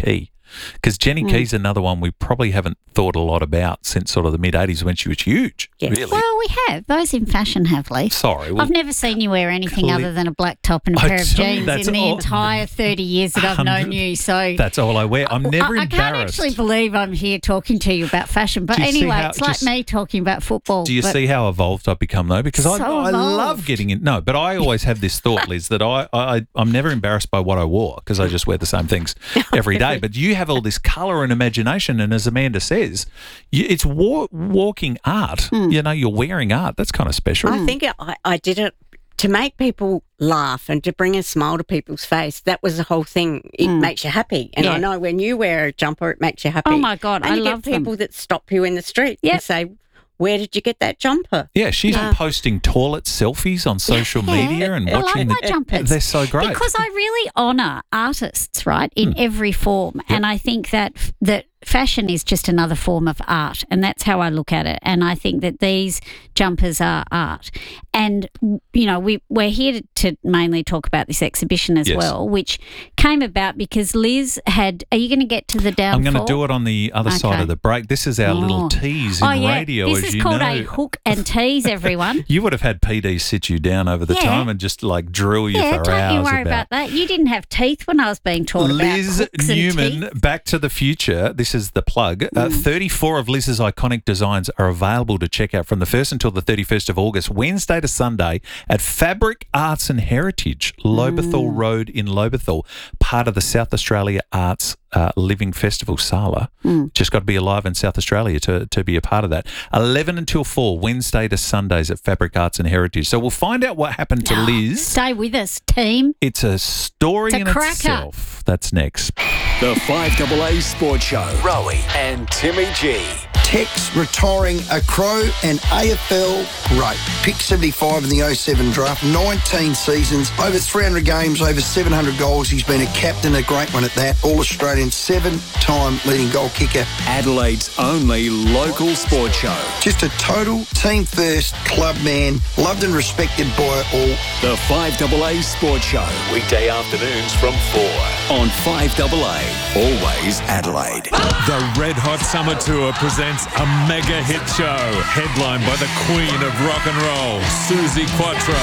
Speaker 3: Because Jenny
Speaker 2: Mm.
Speaker 3: Key's another one we probably haven't thought a lot about since sort of the mid-eighties when she was huge, really.
Speaker 2: Well, we have. Those in fashion have, Lee.
Speaker 3: Sorry. Well,
Speaker 2: I've never seen you wear anything
Speaker 3: Cle-
Speaker 2: other than a black top and a
Speaker 3: I
Speaker 2: pair of
Speaker 3: tell you,
Speaker 2: jeans
Speaker 3: that's
Speaker 2: in the
Speaker 3: all-
Speaker 2: entire thirty years that I've known you. So
Speaker 3: That's all I wear. I'm never
Speaker 2: I, I can't
Speaker 3: embarrassed.
Speaker 2: actually believe I'm here talking to you about fashion. But
Speaker 3: Do you see
Speaker 2: anyway,
Speaker 3: how-
Speaker 2: it's like
Speaker 3: just-
Speaker 2: me talking about football.
Speaker 3: Do you
Speaker 2: but-
Speaker 3: see how evolved I've become, though? Because I,
Speaker 2: So
Speaker 3: I love
Speaker 2: evolved.
Speaker 3: getting in. No, but I always have this thought, Liz, that I, I, I'm never embarrassed by what I wore because I just wear the same things every day. But you have all this colour and imagination, and as Amanda says, you, it's wa- walking art. You know, you're wearing art. That's kind of special.
Speaker 5: I think I, I did it to make people laugh and to bring a smile to people's face. That was the whole thing. It makes you happy. And
Speaker 2: Yeah.
Speaker 5: I know when you wear a jumper, it makes you happy.
Speaker 2: Oh, my God,
Speaker 5: and
Speaker 2: I
Speaker 5: you
Speaker 2: love
Speaker 5: get people
Speaker 2: them.
Speaker 5: that stop you in the street and say, where did you get that jumper?
Speaker 3: Yeah, she's
Speaker 5: Yeah.
Speaker 3: posting toilet selfies on social
Speaker 2: Yeah.
Speaker 3: media and
Speaker 2: I love
Speaker 3: watching
Speaker 2: my
Speaker 3: the
Speaker 2: jumpers.
Speaker 3: They're so great.
Speaker 2: Because I really honour artists, right, in every form. And I think that that fashion is just another form of art, and that's how I look at it. And I think that these jumpers are art. And, you know, we, we're here to mainly talk about this exhibition as
Speaker 3: Yes.
Speaker 2: well, which came about because Liz had... Are you going to get to the downfall?
Speaker 3: I'm going to do it on the other side
Speaker 2: Okay.
Speaker 3: of the break. This is our little
Speaker 2: Oh.
Speaker 3: tease in
Speaker 2: oh, yeah.
Speaker 3: radio,
Speaker 2: This
Speaker 3: as
Speaker 2: is
Speaker 3: you
Speaker 2: called
Speaker 3: know.
Speaker 2: a hook and tease, everyone.
Speaker 3: You would have had P D sit you down over the
Speaker 2: Yeah.
Speaker 3: time and just like drill you
Speaker 2: yeah,
Speaker 3: for
Speaker 2: don't
Speaker 3: hours
Speaker 2: you worry
Speaker 3: about.
Speaker 2: about that. You didn't have teeth when I was being taught
Speaker 3: Liz
Speaker 2: about hooks and
Speaker 3: Newman,
Speaker 2: teeth.
Speaker 3: Back to the Future. This is the plug. Uh, thirty-four of Liz's iconic designs are available to check out from the first until the thirty-first of August, Wednesday to Sunday, at Fabric Arts and Heritage, Lobethal Road in Lobethal, part of the South Australia Arts uh, Living Festival, SALA. Just got to be alive in South Australia to, to be a part of that. eleven until four, Wednesday to Sundays at Fabric Arts and Heritage. So we'll find out what happened to Liz.
Speaker 2: Stay with us, team.
Speaker 3: It's a story
Speaker 2: It's a
Speaker 3: in
Speaker 2: cracker.
Speaker 3: itself. That's next.
Speaker 4: The five A A Sports Show. Rowie and Timmy G.
Speaker 6: Tex retiring a Crow and A F L great. Pick seventy-five in the oh seven draft, nineteen seasons, over three hundred games, over seven hundred goals. He's been a captain, a great one at that. All-Australian, seven-time leading goal kicker.
Speaker 4: Adelaide's only local sports show.
Speaker 6: Just a total team-first club man, loved and respected by all.
Speaker 4: The five A A Sports Show. Weekday afternoons from four on five A A. Always Adelaide.
Speaker 7: The Red Hot Summer Tour presents a mega hit show headlined by the queen of rock and roll, Susie Quattro,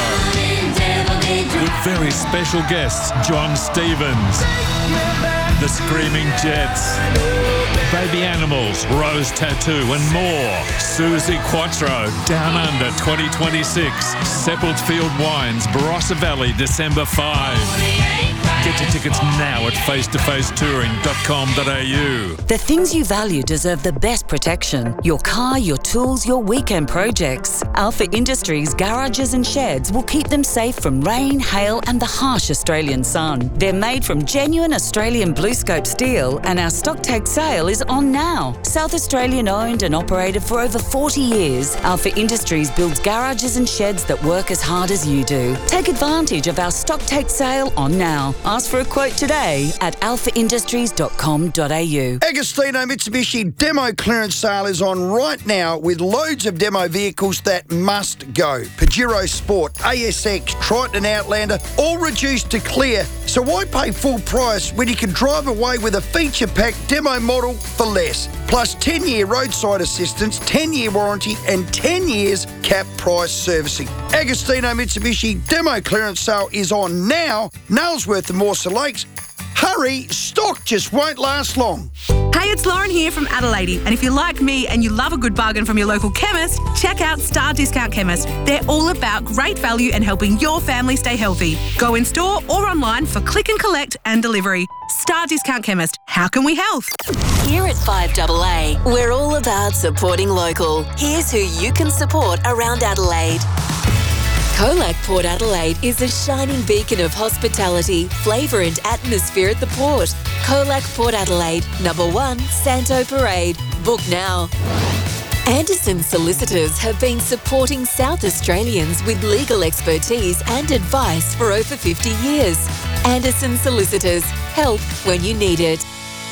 Speaker 7: with very special guests John Stevens, the Screaming Jets, Baby Animals, Rose Tattoo and more. Susie Quattro, Down Under twenty twenty-six, Seppeltfield Wines, Barossa Valley, December fifth. Get your tickets now at face to face touring dot com dot a u.
Speaker 8: The things you value deserve the best protection. Your car, your tools, your weekend projects. Alpha Industries garages and sheds will keep them safe from rain, hail and the harsh Australian sun. They're made from genuine Australian Blue Scope steel and our stock take sale is on now. South Australian owned and operated for over forty years, Alpha Industries builds garages and sheds that work as hard as you do. Take advantage of our stock take sale on now. Ask for a quote today at alpha industries dot com dot a u.
Speaker 6: Agostino Mitsubishi demo clearance sale is on right now with loads of demo vehicles that must go. Pajero Sport, A S X, Triton and Outlander, all reduced to clear. So why pay full price when you can drive away with a feature-packed demo model for less? Plus ten-year roadside assistance, ten-year warranty and ten years cap price servicing. Agostino Mitsubishi demo clearance sale is on now. Nailsworth and Morse Lakes. Hurry, stock just won't last long.
Speaker 9: Hey, it's Lauren here from Adelaide, and if you're like me and you love a good bargain from your local chemist, check out Star Discount Chemist. They're all about great value and helping your family stay healthy. Go in store or online for click and collect and delivery. Star Discount Chemist. How can we help?
Speaker 26: Here at five A A, we're all about supporting local. Here's who you can support around Adelaide. Colac Port Adelaide is a shining beacon of hospitality, flavour and atmosphere at the port. Colac Port Adelaide, number one, Santo Parade. Book now. Anderson Solicitors have been supporting South Australians with legal expertise and advice for over fifty years. Anderson Solicitors, help when you need it.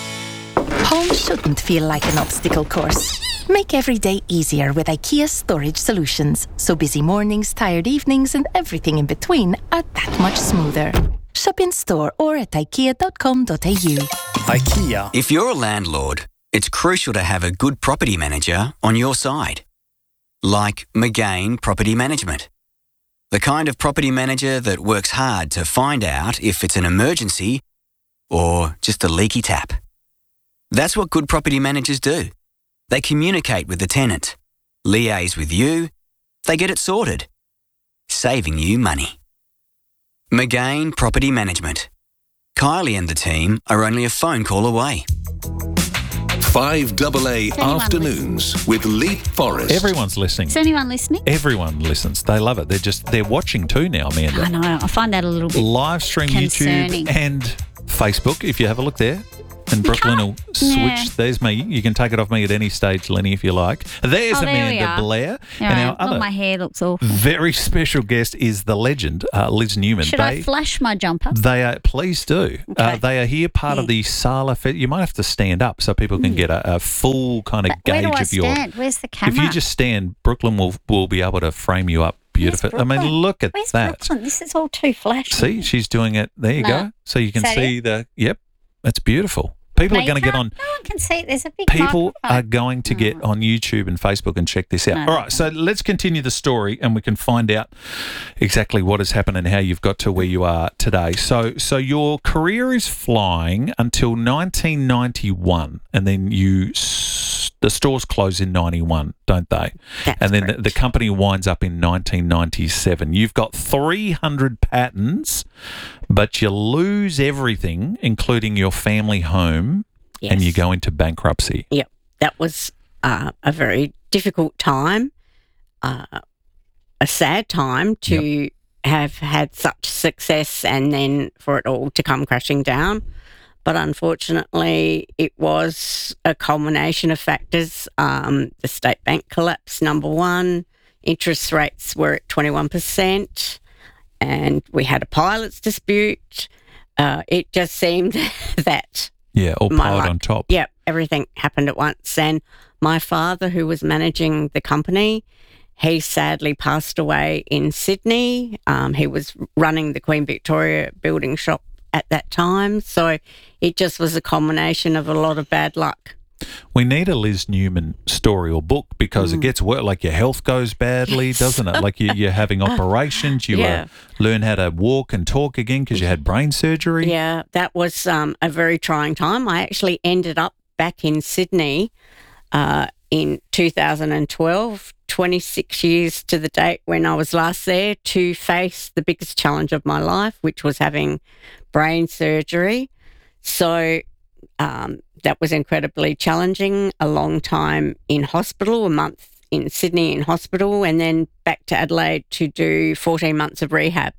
Speaker 10: Home shouldn't feel like an obstacle course. Make every day easier with IKEA Storage Solutions, so busy mornings, tired evenings and everything in between are that much smoother. Shop in store or at ikea dot com dot a u.
Speaker 11: IKEA. If you're a landlord, it's crucial to have a good property manager on your side. Like McGain Property Management. The kind of property manager that works hard to find out if it's an emergency or just a leaky tap. That's what good property managers do. They communicate with the tenant, liaise with you, they get it sorted, saving you money. McGain Property Management. Kylie and the team are only a phone call away.
Speaker 17: five double A Afternoons with Leap Forest.
Speaker 3: Everyone's listening.
Speaker 2: Is anyone listening?
Speaker 3: Everyone listens. They love it. They're just they're watching too now, Amanda.
Speaker 2: I know. I find that a little bit
Speaker 3: live stream
Speaker 2: concerning.
Speaker 3: YouTube and Facebook. If you have a look there, and Brooklyn will switch.
Speaker 2: Yeah.
Speaker 3: There's me. You can take it off me at any stage, Lenny, if you like. There's
Speaker 2: Oh, there we
Speaker 3: Amanda
Speaker 2: are.
Speaker 3: Blair,
Speaker 2: Yeah,
Speaker 3: and our
Speaker 2: well,
Speaker 3: other
Speaker 2: my hair looks awful.
Speaker 3: very special guest is the legend, uh, Liz Newman.
Speaker 2: Should
Speaker 3: they,
Speaker 2: I flash my jumper?
Speaker 3: They are. Please do. Uh, they are here, part of the Sala. Fe- you might have to stand up so people can get a, a full kind of
Speaker 2: Where
Speaker 3: gauge
Speaker 2: do I
Speaker 3: of your.
Speaker 2: stand? Where's the camera?
Speaker 3: If you just stand, Brooklyn will will be able to frame you up beautifully. I mean,
Speaker 2: Brooklyn?
Speaker 3: look at
Speaker 2: Where's
Speaker 3: that.
Speaker 2: Brooklyn? This is all too flashy.
Speaker 3: See, she's doing it. There you
Speaker 2: No.
Speaker 3: go. So you can
Speaker 2: Is that
Speaker 3: see
Speaker 2: it?
Speaker 3: the. Yep, that's beautiful. People
Speaker 2: No,
Speaker 3: are going to
Speaker 2: you
Speaker 3: get on.
Speaker 2: can't- No one can see it. There's a big
Speaker 3: People
Speaker 2: microphone.
Speaker 3: are going to get on YouTube and Facebook and check this out.
Speaker 2: No,
Speaker 3: All right, so let's continue the story and we can find out exactly what has happened and how you've got to where you are today. So, so your career is flying until nineteen ninety-one, and then you s- the stores close in ninety-one, don't they?
Speaker 5: That's
Speaker 3: and then the, the company winds up in nineteen ninety-seven. You've got three hundred patents, but you lose everything, including your family home, and
Speaker 5: Yes.
Speaker 3: you go into bankruptcy.
Speaker 5: Yep, that was uh, a very difficult time, uh, a sad time to have had such success and then for it all to come crashing down. But unfortunately, it was a culmination of factors. Um, the state bank collapse, number one. Interest rates were at twenty-one percent, and we had a pilots dispute. Uh, it just seemed that
Speaker 3: Yeah, all
Speaker 5: my
Speaker 3: piled
Speaker 5: life-
Speaker 3: on top.
Speaker 5: Yep, everything happened at once. And my father, who was managing the company, he sadly passed away in Sydney. Um, he was running the Queen Victoria building shop at that time. So it just was a combination of a lot of bad luck.
Speaker 3: We need a Liz Newman story or book because it gets worse. Like your health goes badly,
Speaker 5: Yes.
Speaker 3: doesn't it? Like you, you're having operations. You
Speaker 5: Yeah.
Speaker 3: uh, learn how to walk and talk again because you had brain surgery.
Speaker 5: Yeah, that was um, a very trying time. I actually ended up back in Sydney uh, in two thousand twelve, twenty-six years to the date when I was last there, to face the biggest challenge of my life, which was having brain surgery. So um, that was incredibly challenging. A long time in hospital, a month in Sydney in hospital, and then back to Adelaide to do fourteen months of rehab.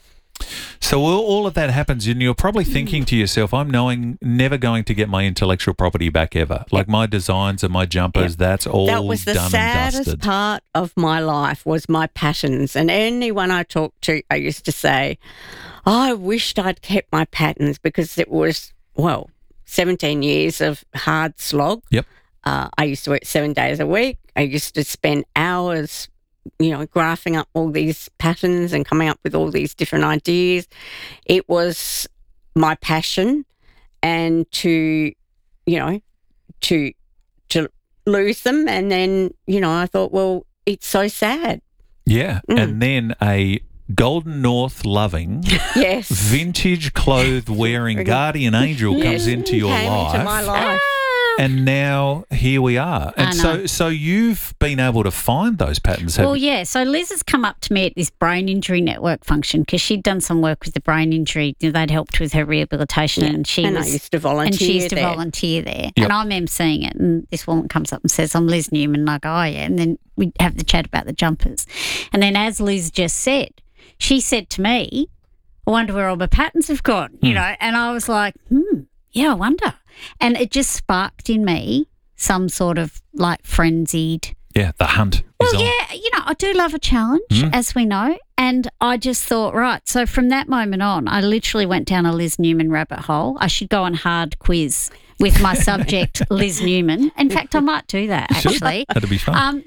Speaker 3: So all, all of that happens, and you're probably thinking to yourself, "I'm knowing never going to get my intellectual property back ever. Like my designs and my jumpers, that's all
Speaker 5: That was the
Speaker 3: done and
Speaker 5: saddest
Speaker 3: dusted."
Speaker 5: part of my life was my patterns. And anyone I talked to, I used to say, I wished I'd kept my patterns because it was, well, seventeen years of hard slog.
Speaker 3: Yep.
Speaker 5: Uh, I used to work seven days a week. I used to spend hours, you know, graphing up all these patterns and coming up with all these different ideas. It was my passion, and to, you know, to to lose them, and then, you know, I thought, well, it's so sad.
Speaker 3: Yeah,
Speaker 5: Mm.
Speaker 3: and then a Golden North loving,
Speaker 5: Yes.
Speaker 3: vintage clothes wearing guardian angel comes
Speaker 5: Yes,
Speaker 3: into your
Speaker 5: came
Speaker 3: life.
Speaker 5: into my life.
Speaker 3: And now here we are. And
Speaker 2: I
Speaker 3: so
Speaker 2: know.
Speaker 3: so you've been able to find those patterns, have
Speaker 2: Well,
Speaker 3: you?
Speaker 2: yeah. So Liz has come up to me at this brain injury network function because she'd done some work with the brain injury. You know, they'd helped with her rehabilitation, and she
Speaker 5: and I
Speaker 2: was,
Speaker 5: used to volunteer
Speaker 2: and she used to
Speaker 5: there.
Speaker 2: volunteer there.
Speaker 3: Yep.
Speaker 2: And I'm emceeing it, and this woman comes up and says, "I'm Liz Newman." And I go, "Oh yeah." And then we have the chat about the jumpers, and then as Liz just said, she said to me, "I wonder where all my patterns have gone," you
Speaker 3: Hmm.
Speaker 2: know. And I was like, "Hmm, yeah, I wonder." And it just sparked in me some sort of like frenzied.
Speaker 3: Yeah, the hunt is
Speaker 2: Well,
Speaker 3: on.
Speaker 2: yeah, you know, I do love a challenge,
Speaker 3: Mm.
Speaker 2: as we know. And I just thought, right, so from that moment on, I literally went down a Liz Newman rabbit hole. I should go on hard quiz with my subject, Liz Newman. In fact, I might do that,
Speaker 3: Sure,
Speaker 2: actually.
Speaker 3: that'd be fun.
Speaker 2: Um,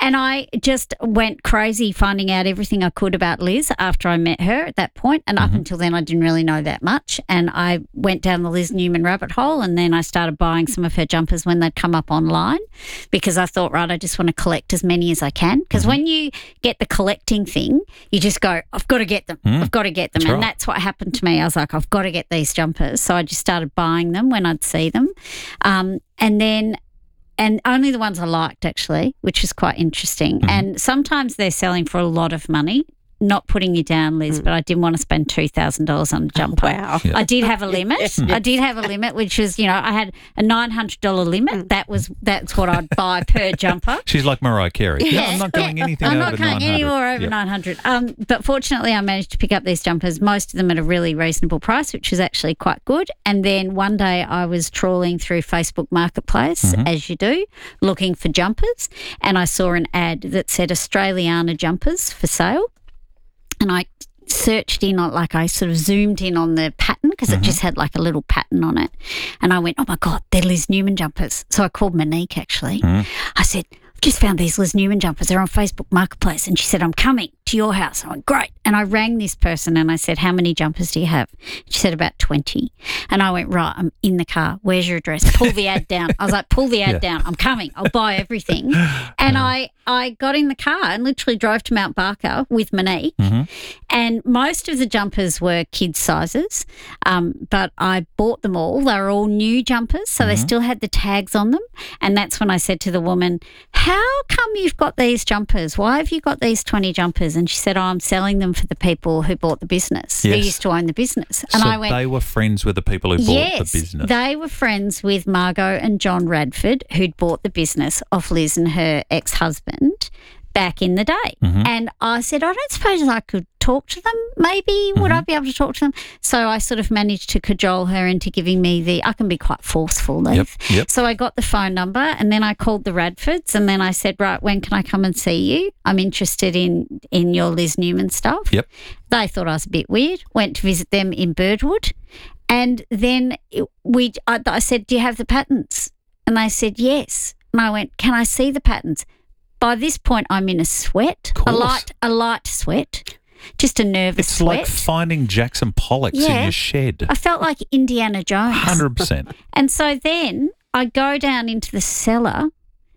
Speaker 2: And I just went crazy finding out everything I could about Liz after I met her at that point. And
Speaker 3: Mm-hmm.
Speaker 2: up until then, I didn't really know that much. And I went down the Liz Newman rabbit hole, and then I started buying some of her jumpers when they'd come up online, because I thought, right, I just want to collect as many as I can. Because
Speaker 3: Mm-hmm.
Speaker 2: when you get the collecting thing, you just go, I've got to get them.
Speaker 3: Mm.
Speaker 2: I've got to get them.
Speaker 3: That's
Speaker 2: and
Speaker 3: right.
Speaker 2: that's what happened to me. I was like, I've got to get these jumpers. So I just started buying them when I'd see them. Um, and then and only the ones I liked, actually, which is quite interesting.
Speaker 3: Mm-hmm.
Speaker 2: And sometimes they're selling for a lot of money. Not putting you down, Liz,
Speaker 5: Mm.
Speaker 2: but I didn't want to spend two thousand dollars on a jumper.
Speaker 5: Wow.
Speaker 3: Yeah.
Speaker 2: I did have a limit. I did have a limit, which was, you know, I had a nine hundred dollars limit. That was That's what I'd buy per jumper.
Speaker 3: She's like Mariah Carey. Yeah,
Speaker 2: Yeah.
Speaker 3: I'm not going anything
Speaker 2: I'm
Speaker 3: over
Speaker 2: not going any more over
Speaker 3: Yep.
Speaker 2: nine hundred. Um, but fortunately, I managed to pick up these jumpers, most of them at a really reasonable price, which was actually quite good. And then one day I was trawling through Facebook Marketplace,
Speaker 3: Mhm.
Speaker 2: as you do, looking for jumpers, and I saw an ad that said Australiana jumpers for sale. And I searched in on, like I sort of zoomed in on the pattern because
Speaker 3: Mhm.
Speaker 2: it just had like a little pattern on it. And I went, oh my God, they're Liz Newman jumpers. So I called Monique actually.
Speaker 3: Mhm.
Speaker 2: I said, I've just found these Liz Newman jumpers. They're on Facebook Marketplace. And she said, I'm coming to your house. I went, great. And I rang this person and I said, how many jumpers do you have? She said, about twenty. And I went, right, I'm in the car. Where's your address? Pull the ad down. I was like, pull the ad
Speaker 3: Yeah.
Speaker 2: down. I'm coming. I'll buy everything. And I, I got in the car and literally drove to Mount Barker with Monique.
Speaker 3: Mhm.
Speaker 2: And most of the jumpers were kids' sizes, um, but I bought them all. They were all new jumpers, so they
Speaker 3: Mhm.
Speaker 2: still had the tags on them. And that's when I said to the woman, how come you've got these jumpers? Why have you got these twenty jumpers? And she said, oh, I'm selling them for the people who bought the business, who
Speaker 3: Yes.
Speaker 2: used to own the business. And
Speaker 3: so
Speaker 2: I went,
Speaker 3: they were friends with the people who bought
Speaker 2: yes,
Speaker 3: the business.
Speaker 2: they were friends with Margot and John Radford, who'd bought the business off Liz and her ex-husband back in the day.
Speaker 3: Mhm.
Speaker 2: And I said, I don't suppose I could talk to them. Maybe would I be able to talk to them? So I sort of managed to cajole her into giving me the, I can be quite forceful, Liz.
Speaker 3: Yep, yep.
Speaker 2: So I got the phone number and then I called the Radfords and then I said, right, when can I come and see you? I'm interested in, in your Liz Newman stuff.
Speaker 3: Yep.
Speaker 2: They thought I was a bit weird, went to visit them in Birdwood. And then it- we, I, I said, do you have the patterns? And they said, yes. And I went, can I see the patterns? By this point, I'm in a sweat, a
Speaker 3: course.
Speaker 2: light, a light sweat, just a nervous
Speaker 3: It's
Speaker 2: sweat.
Speaker 3: like finding Jackson Pollocks in
Speaker 2: Yeah.
Speaker 3: your shed.
Speaker 2: I felt like Indiana Jones.
Speaker 3: one hundred percent.
Speaker 2: And so then I go down into the cellar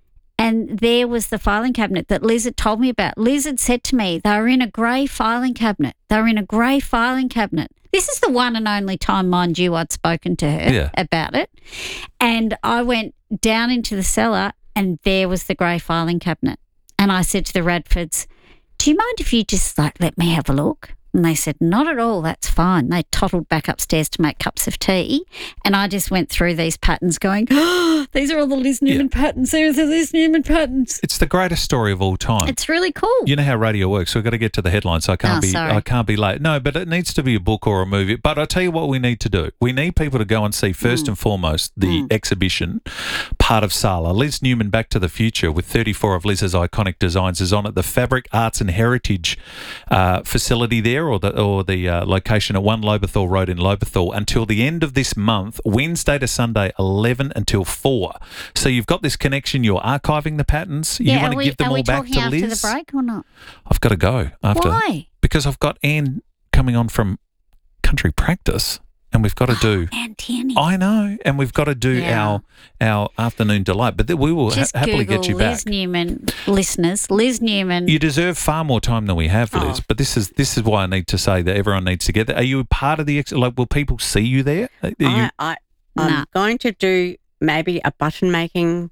Speaker 2: and there was the filing cabinet that Liz had told me about. Liz had said to me, they were in a grey filing cabinet. They were in a grey filing cabinet. This is the one and only time, mind you, I'd spoken to her
Speaker 3: Yeah.
Speaker 2: about it. And I went down into the cellar and there was the grey filing cabinet. And I said to the Radfords, do you mind if you just like let me have a look? And they said, not at all, that's fine. They toddled back upstairs to make cups of tea. And I just went through these patterns going, oh, these are all the Liz Newman patterns. They're the Liz Newman patterns.
Speaker 3: It's the greatest story of all time.
Speaker 2: It's really cool.
Speaker 3: You know how radio works. We've got to get to the headlines, so I can't
Speaker 2: Oh,
Speaker 3: be
Speaker 2: sorry.
Speaker 3: I can't be late. No, but it needs to be a book or a movie. But I'll tell you what we need to do. We need people to go and see first
Speaker 2: Mm.
Speaker 3: and foremost the exhibition part of Sala. Liz Newman Back to the Future with thirty-four of Liz's iconic designs is on at the Fabric Arts and Heritage uh, facility there, or the or the uh, location at one Lobethal Road in Lobethal until the end of this month, Wednesday to Sunday, eleven until four. So you've got this connection. You're archiving the patterns. You
Speaker 2: yeah,
Speaker 3: want
Speaker 2: are
Speaker 3: to
Speaker 2: we,
Speaker 3: give them
Speaker 2: are
Speaker 3: all
Speaker 2: we
Speaker 3: back
Speaker 2: talking
Speaker 3: to
Speaker 2: after
Speaker 3: Liz.
Speaker 2: the break or not?
Speaker 3: I've got to go after.
Speaker 2: Why?
Speaker 3: Because I've got Anne coming on from country practice and we've got to do.
Speaker 2: Anne Tierney.
Speaker 3: I know. And we've got to do
Speaker 2: Yeah.
Speaker 3: our our afternoon delight. But then we will ha-
Speaker 2: Just
Speaker 3: happily
Speaker 2: Google
Speaker 3: get you
Speaker 2: Liz
Speaker 3: back.
Speaker 2: Newman, listeners. Liz Newman.
Speaker 3: You deserve far more time than we have for this.
Speaker 2: Oh.
Speaker 3: But this is this is why I need to say that everyone needs to get there. Are you a part of the ex- like? Will people see you there? Are you,
Speaker 5: I, I, I'm
Speaker 2: Nah.
Speaker 5: going to do maybe a button making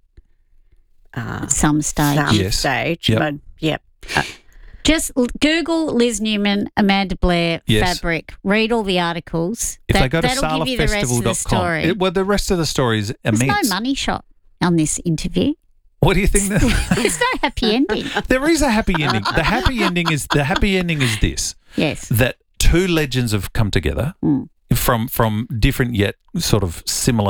Speaker 5: uh,
Speaker 2: At some stage.
Speaker 5: some
Speaker 3: Yes.
Speaker 5: stage,
Speaker 3: Yep.
Speaker 5: but yep. Uh,
Speaker 2: Just l- Google Liz Newman, Amanda Blair,
Speaker 3: Yes.
Speaker 2: fabric. Read all the articles.
Speaker 3: if
Speaker 2: That-
Speaker 3: they go to
Speaker 2: that'll give you the rest
Speaker 3: salafestival
Speaker 2: of the
Speaker 3: dot com,
Speaker 2: story.
Speaker 3: it, well, the rest of the story is
Speaker 2: There's
Speaker 3: immense.
Speaker 2: no money shot on this interview.
Speaker 3: What do you think? That,
Speaker 2: There's no happy ending.
Speaker 3: there is a happy ending. The happy ending is the happy ending is this.
Speaker 2: Yes.
Speaker 3: That two legends have come together
Speaker 2: Mm.
Speaker 3: from from different yet sort of similar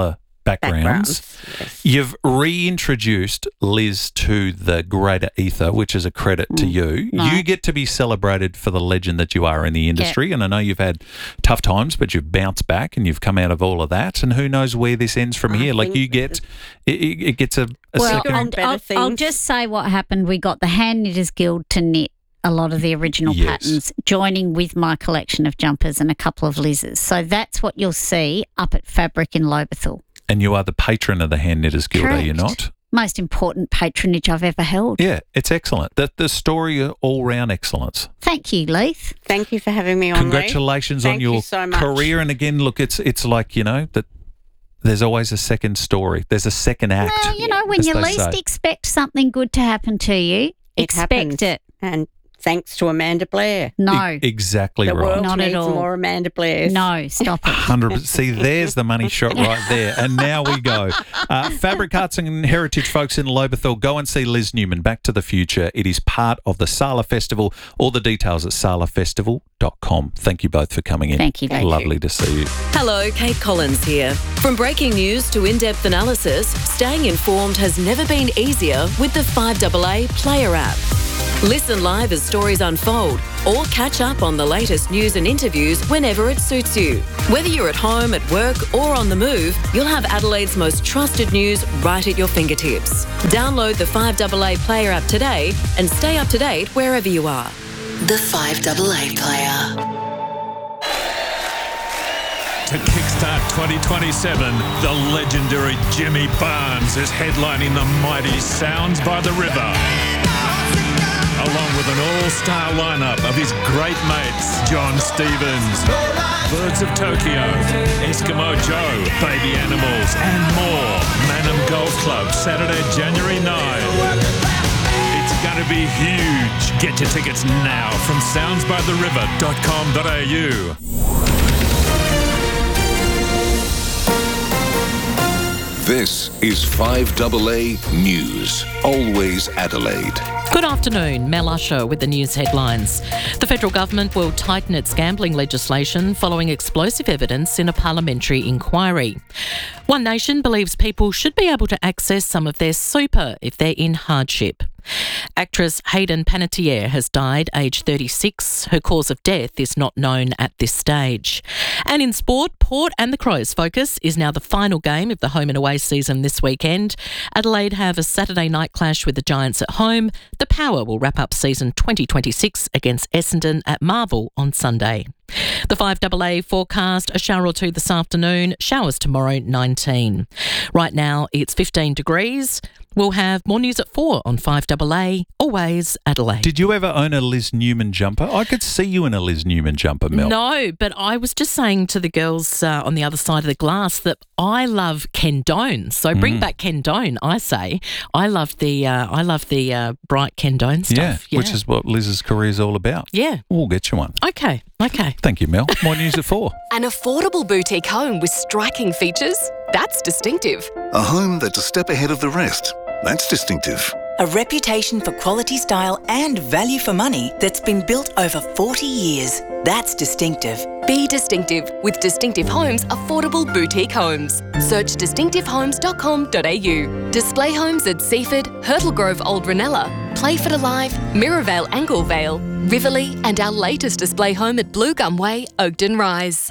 Speaker 3: backgrounds.
Speaker 5: backgrounds yes.
Speaker 3: You've reintroduced Liz to the greater ether, which is a credit mm. to you.
Speaker 2: Right.
Speaker 3: You get to be celebrated for the legend that you are in the industry. Yeah. And I know you've had tough times, but you've bounced back and you've come out of all of that. And who knows where this ends from I here? Like you get, it, it gets a, a
Speaker 2: well,
Speaker 3: second.
Speaker 2: I'll, I'll, I'll just say what happened. We got the Hand Knitters Guild to knit a lot of the original yes. patterns, joining with my collection of jumpers and a couple of Liz's. So that's what you'll see up at Fabric in Lobethal. And
Speaker 3: you are the patron of the Hand Knitters Guild,
Speaker 2: Correct.
Speaker 3: Are you not?
Speaker 2: Most important patronage I've ever held.
Speaker 3: Yeah, it's excellent. The, the story of all-round excellence.
Speaker 2: Thank you, Leith.
Speaker 5: Thank you for having me on,
Speaker 3: Congratulations
Speaker 5: Leith.
Speaker 3: on your
Speaker 5: you so much.
Speaker 3: career. And again, look, it's it's like, you know, that there's always a second story. There's a second act.
Speaker 2: Well, you know, when you least
Speaker 3: say.
Speaker 2: expect something good to happen to you,
Speaker 5: it
Speaker 2: expect
Speaker 5: happens.
Speaker 2: it.
Speaker 5: And thanks to Amanda Blair.
Speaker 2: No.
Speaker 3: E- exactly
Speaker 5: the
Speaker 3: right.
Speaker 5: World
Speaker 2: Not
Speaker 5: needs
Speaker 2: at all.
Speaker 5: more Amanda Blairs.
Speaker 2: No, stop it.
Speaker 3: one hundred percent. See, there's the money shot right there. And now we go. Uh, Fabric Arts and Heritage folks in Lobethal, go and see Liz Newman, Back to the Future. It is part of the Sala Festival. All the details at sala festival dot com. Thank you both for coming in.
Speaker 2: Thank you. Thank
Speaker 3: Lovely
Speaker 2: you.
Speaker 3: to see you.
Speaker 26: Hello, Kate Collins here. From breaking news to in-depth analysis, staying informed has never been easier with the five A A Player app. Listen live as stories unfold or catch up on the latest news and interviews whenever it suits you. Whether you're at home, at work or on the move, you'll have Adelaide's most trusted news right at your fingertips. Download the five A A Player app today and stay up to date wherever you are. The five A A Player.
Speaker 7: To kickstart twenty twenty-seven, the legendary Jimmy Barnes is headlining the mighty Sounds by the River, along with an all-star lineup of his great mates, John Stevens, Birds of Tokyo, Eskimo Joe, Baby Animals, and more. Manham Golf Club, Saturday, January ninth. It's going to be huge. Get your tickets now from sounds by the river dot com dot a u.
Speaker 17: This is five A A News, always Adelaide.
Speaker 18: Good afternoon, Mel Usher with the news headlines. The federal government will tighten its gambling legislation following explosive evidence in a parliamentary inquiry. One Nation believes people should be able to access some of their super if they're in hardship. Actress Hayden Panettiere has died, aged thirty-six. Her cause of death is not known at this stage. And in sport, Port and the Crows' focus is now the final game of the home and away season this weekend. Adelaide have a Saturday night clash with the Giants at home. The Power will wrap up season twenty twenty-six against Essendon at Marvel on Sunday. The five A A forecast, a shower or two this afternoon, showers tomorrow, nineteen. Right now it's fifteen degrees. We'll have more news at four on five A A, always Adelaide.
Speaker 3: Did you ever own a Liz Newman jumper? I could see you in a Liz Newman jumper, Mel.
Speaker 18: No, but I was just saying to the girls uh, on the other side of the glass that I love Ken Doan. So bring
Speaker 3: Mm.
Speaker 18: back Ken Doan, I say. I love the uh, I love the uh, bright Ken Doan stuff.
Speaker 3: Yeah, which is what Liz's career is all about.
Speaker 18: Yeah.
Speaker 3: We'll get you one.
Speaker 18: Okay, okay.
Speaker 3: Thank you, Mel. More news at four.
Speaker 26: An affordable boutique home with striking features? That's distinctive.
Speaker 17: A home that's a step ahead of the rest. That's distinctive.
Speaker 12: A reputation for quality style and value for money that's been built over forty years. That's distinctive.
Speaker 26: Be distinctive with Distinctive Homes Affordable Boutique Homes. Search distinctive homes dot com dot a u. Display homes at Seaford, Hurtle Grove Old Ranella, Playford Alive, Mirrorvale Anglevale, Riverlea, and our latest display home at Blue Gum Way, Oakden Rise.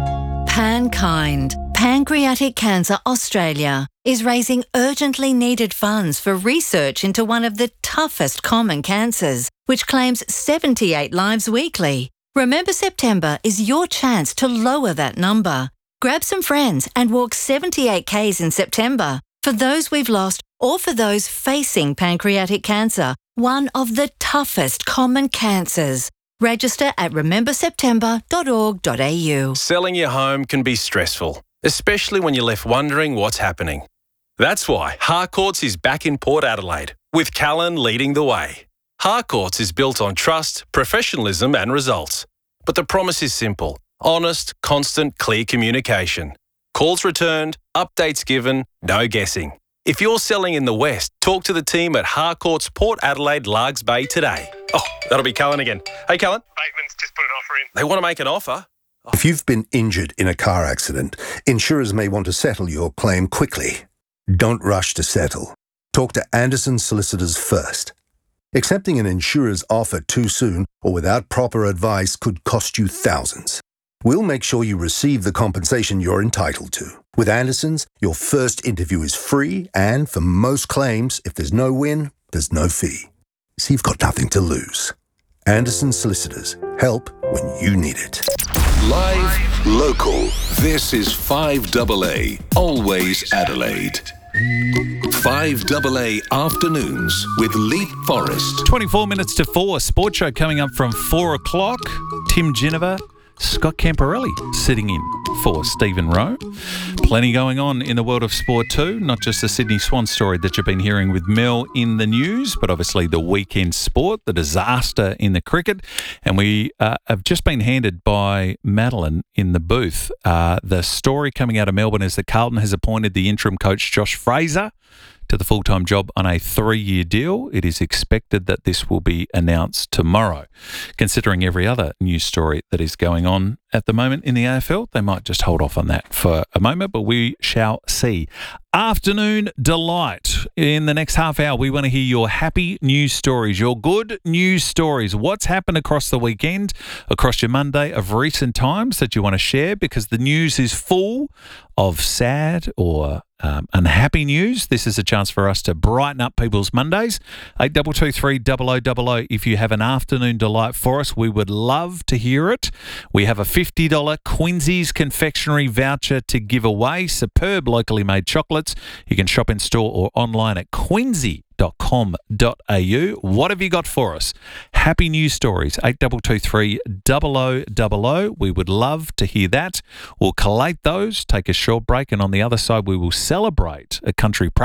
Speaker 13: Pankind, Pancreatic Cancer Australia, is raising urgently needed funds for research into one of the toughest common cancers, which claims seventy-eight lives weekly. Remember September is your chance to lower that number. Grab some friends and walk seventy-eight kays in September for those we've lost or for those facing pancreatic cancer, one of the toughest common cancers. Register at remember september dot org dot a u.
Speaker 14: Selling your home can be stressful, especially when you're left wondering what's happening. That's why Harcourts is back in Port Adelaide, with Callan leading the way. Harcourts is built on trust, professionalism and results. But the promise is simple: honest, constant, clear communication. Calls returned, updates given, no guessing. If you're selling in the West, talk to the team at Harcourts Port Adelaide Largs Bay today. Oh, that'll be Callan again. Hey, Callan.
Speaker 15: Bateman's just put an offer in.
Speaker 14: They want to make an offer?
Speaker 15: If you've been injured in a car accident, insurers may want to settle your claim quickly. Don't rush to settle. Talk to Anderson Solicitors first. Accepting an insurer's offer too soon or without proper advice could cost you thousands. We'll make sure you receive the compensation you're entitled to. With Anderson's, your first interview is free, and for most claims, if there's no win, there's no fee. So you've got nothing to lose. Anderson Solicitors. Help when you need it.
Speaker 17: Live, local. This is five double A, always Adelaide. five double A Afternoons with Leap Forest.
Speaker 3: twenty-four minutes to four. Sports show coming up from four o'clock. Tim Ginniver, Scott Camporelli sitting in for Stephen Rowe. Plenty going on in the world of sport too, not just the Sydney Swans story that you've been hearing with Mel in the news, but obviously the weekend sport, the disaster in the cricket. And we uh, have just been handed by Madeline in the booth. Uh, the story coming out of Melbourne is that Carlton has appointed the interim coach Josh Fraser to the full-time job on a three-year deal. It is expected that this will be announced tomorrow. Considering every other news story that is going on at the moment in the A F L, they might just hold off on that for a moment, but we shall see. Afternoon Delight. In the next half hour, we want to hear your happy news stories, your good news stories. What's happened across the weekend, across your Monday of recent times that you want to share, because the news is full of sad or um, unhappy news. This is a chance for us to brighten up people's Mondays. eight two two three, double oh double oh. If you have an afternoon delight for us, we would love to hear it. We have a fifty dollars Quincy's confectionery voucher to give away. Superb locally made chocolates. You can shop in store or online at quincy dot com dot a u. What have you got for us? Happy news stories. eight two two three, double oh double oh. We would love to hear that. We'll collate those, take a short break, and on the other side we will celebrate a country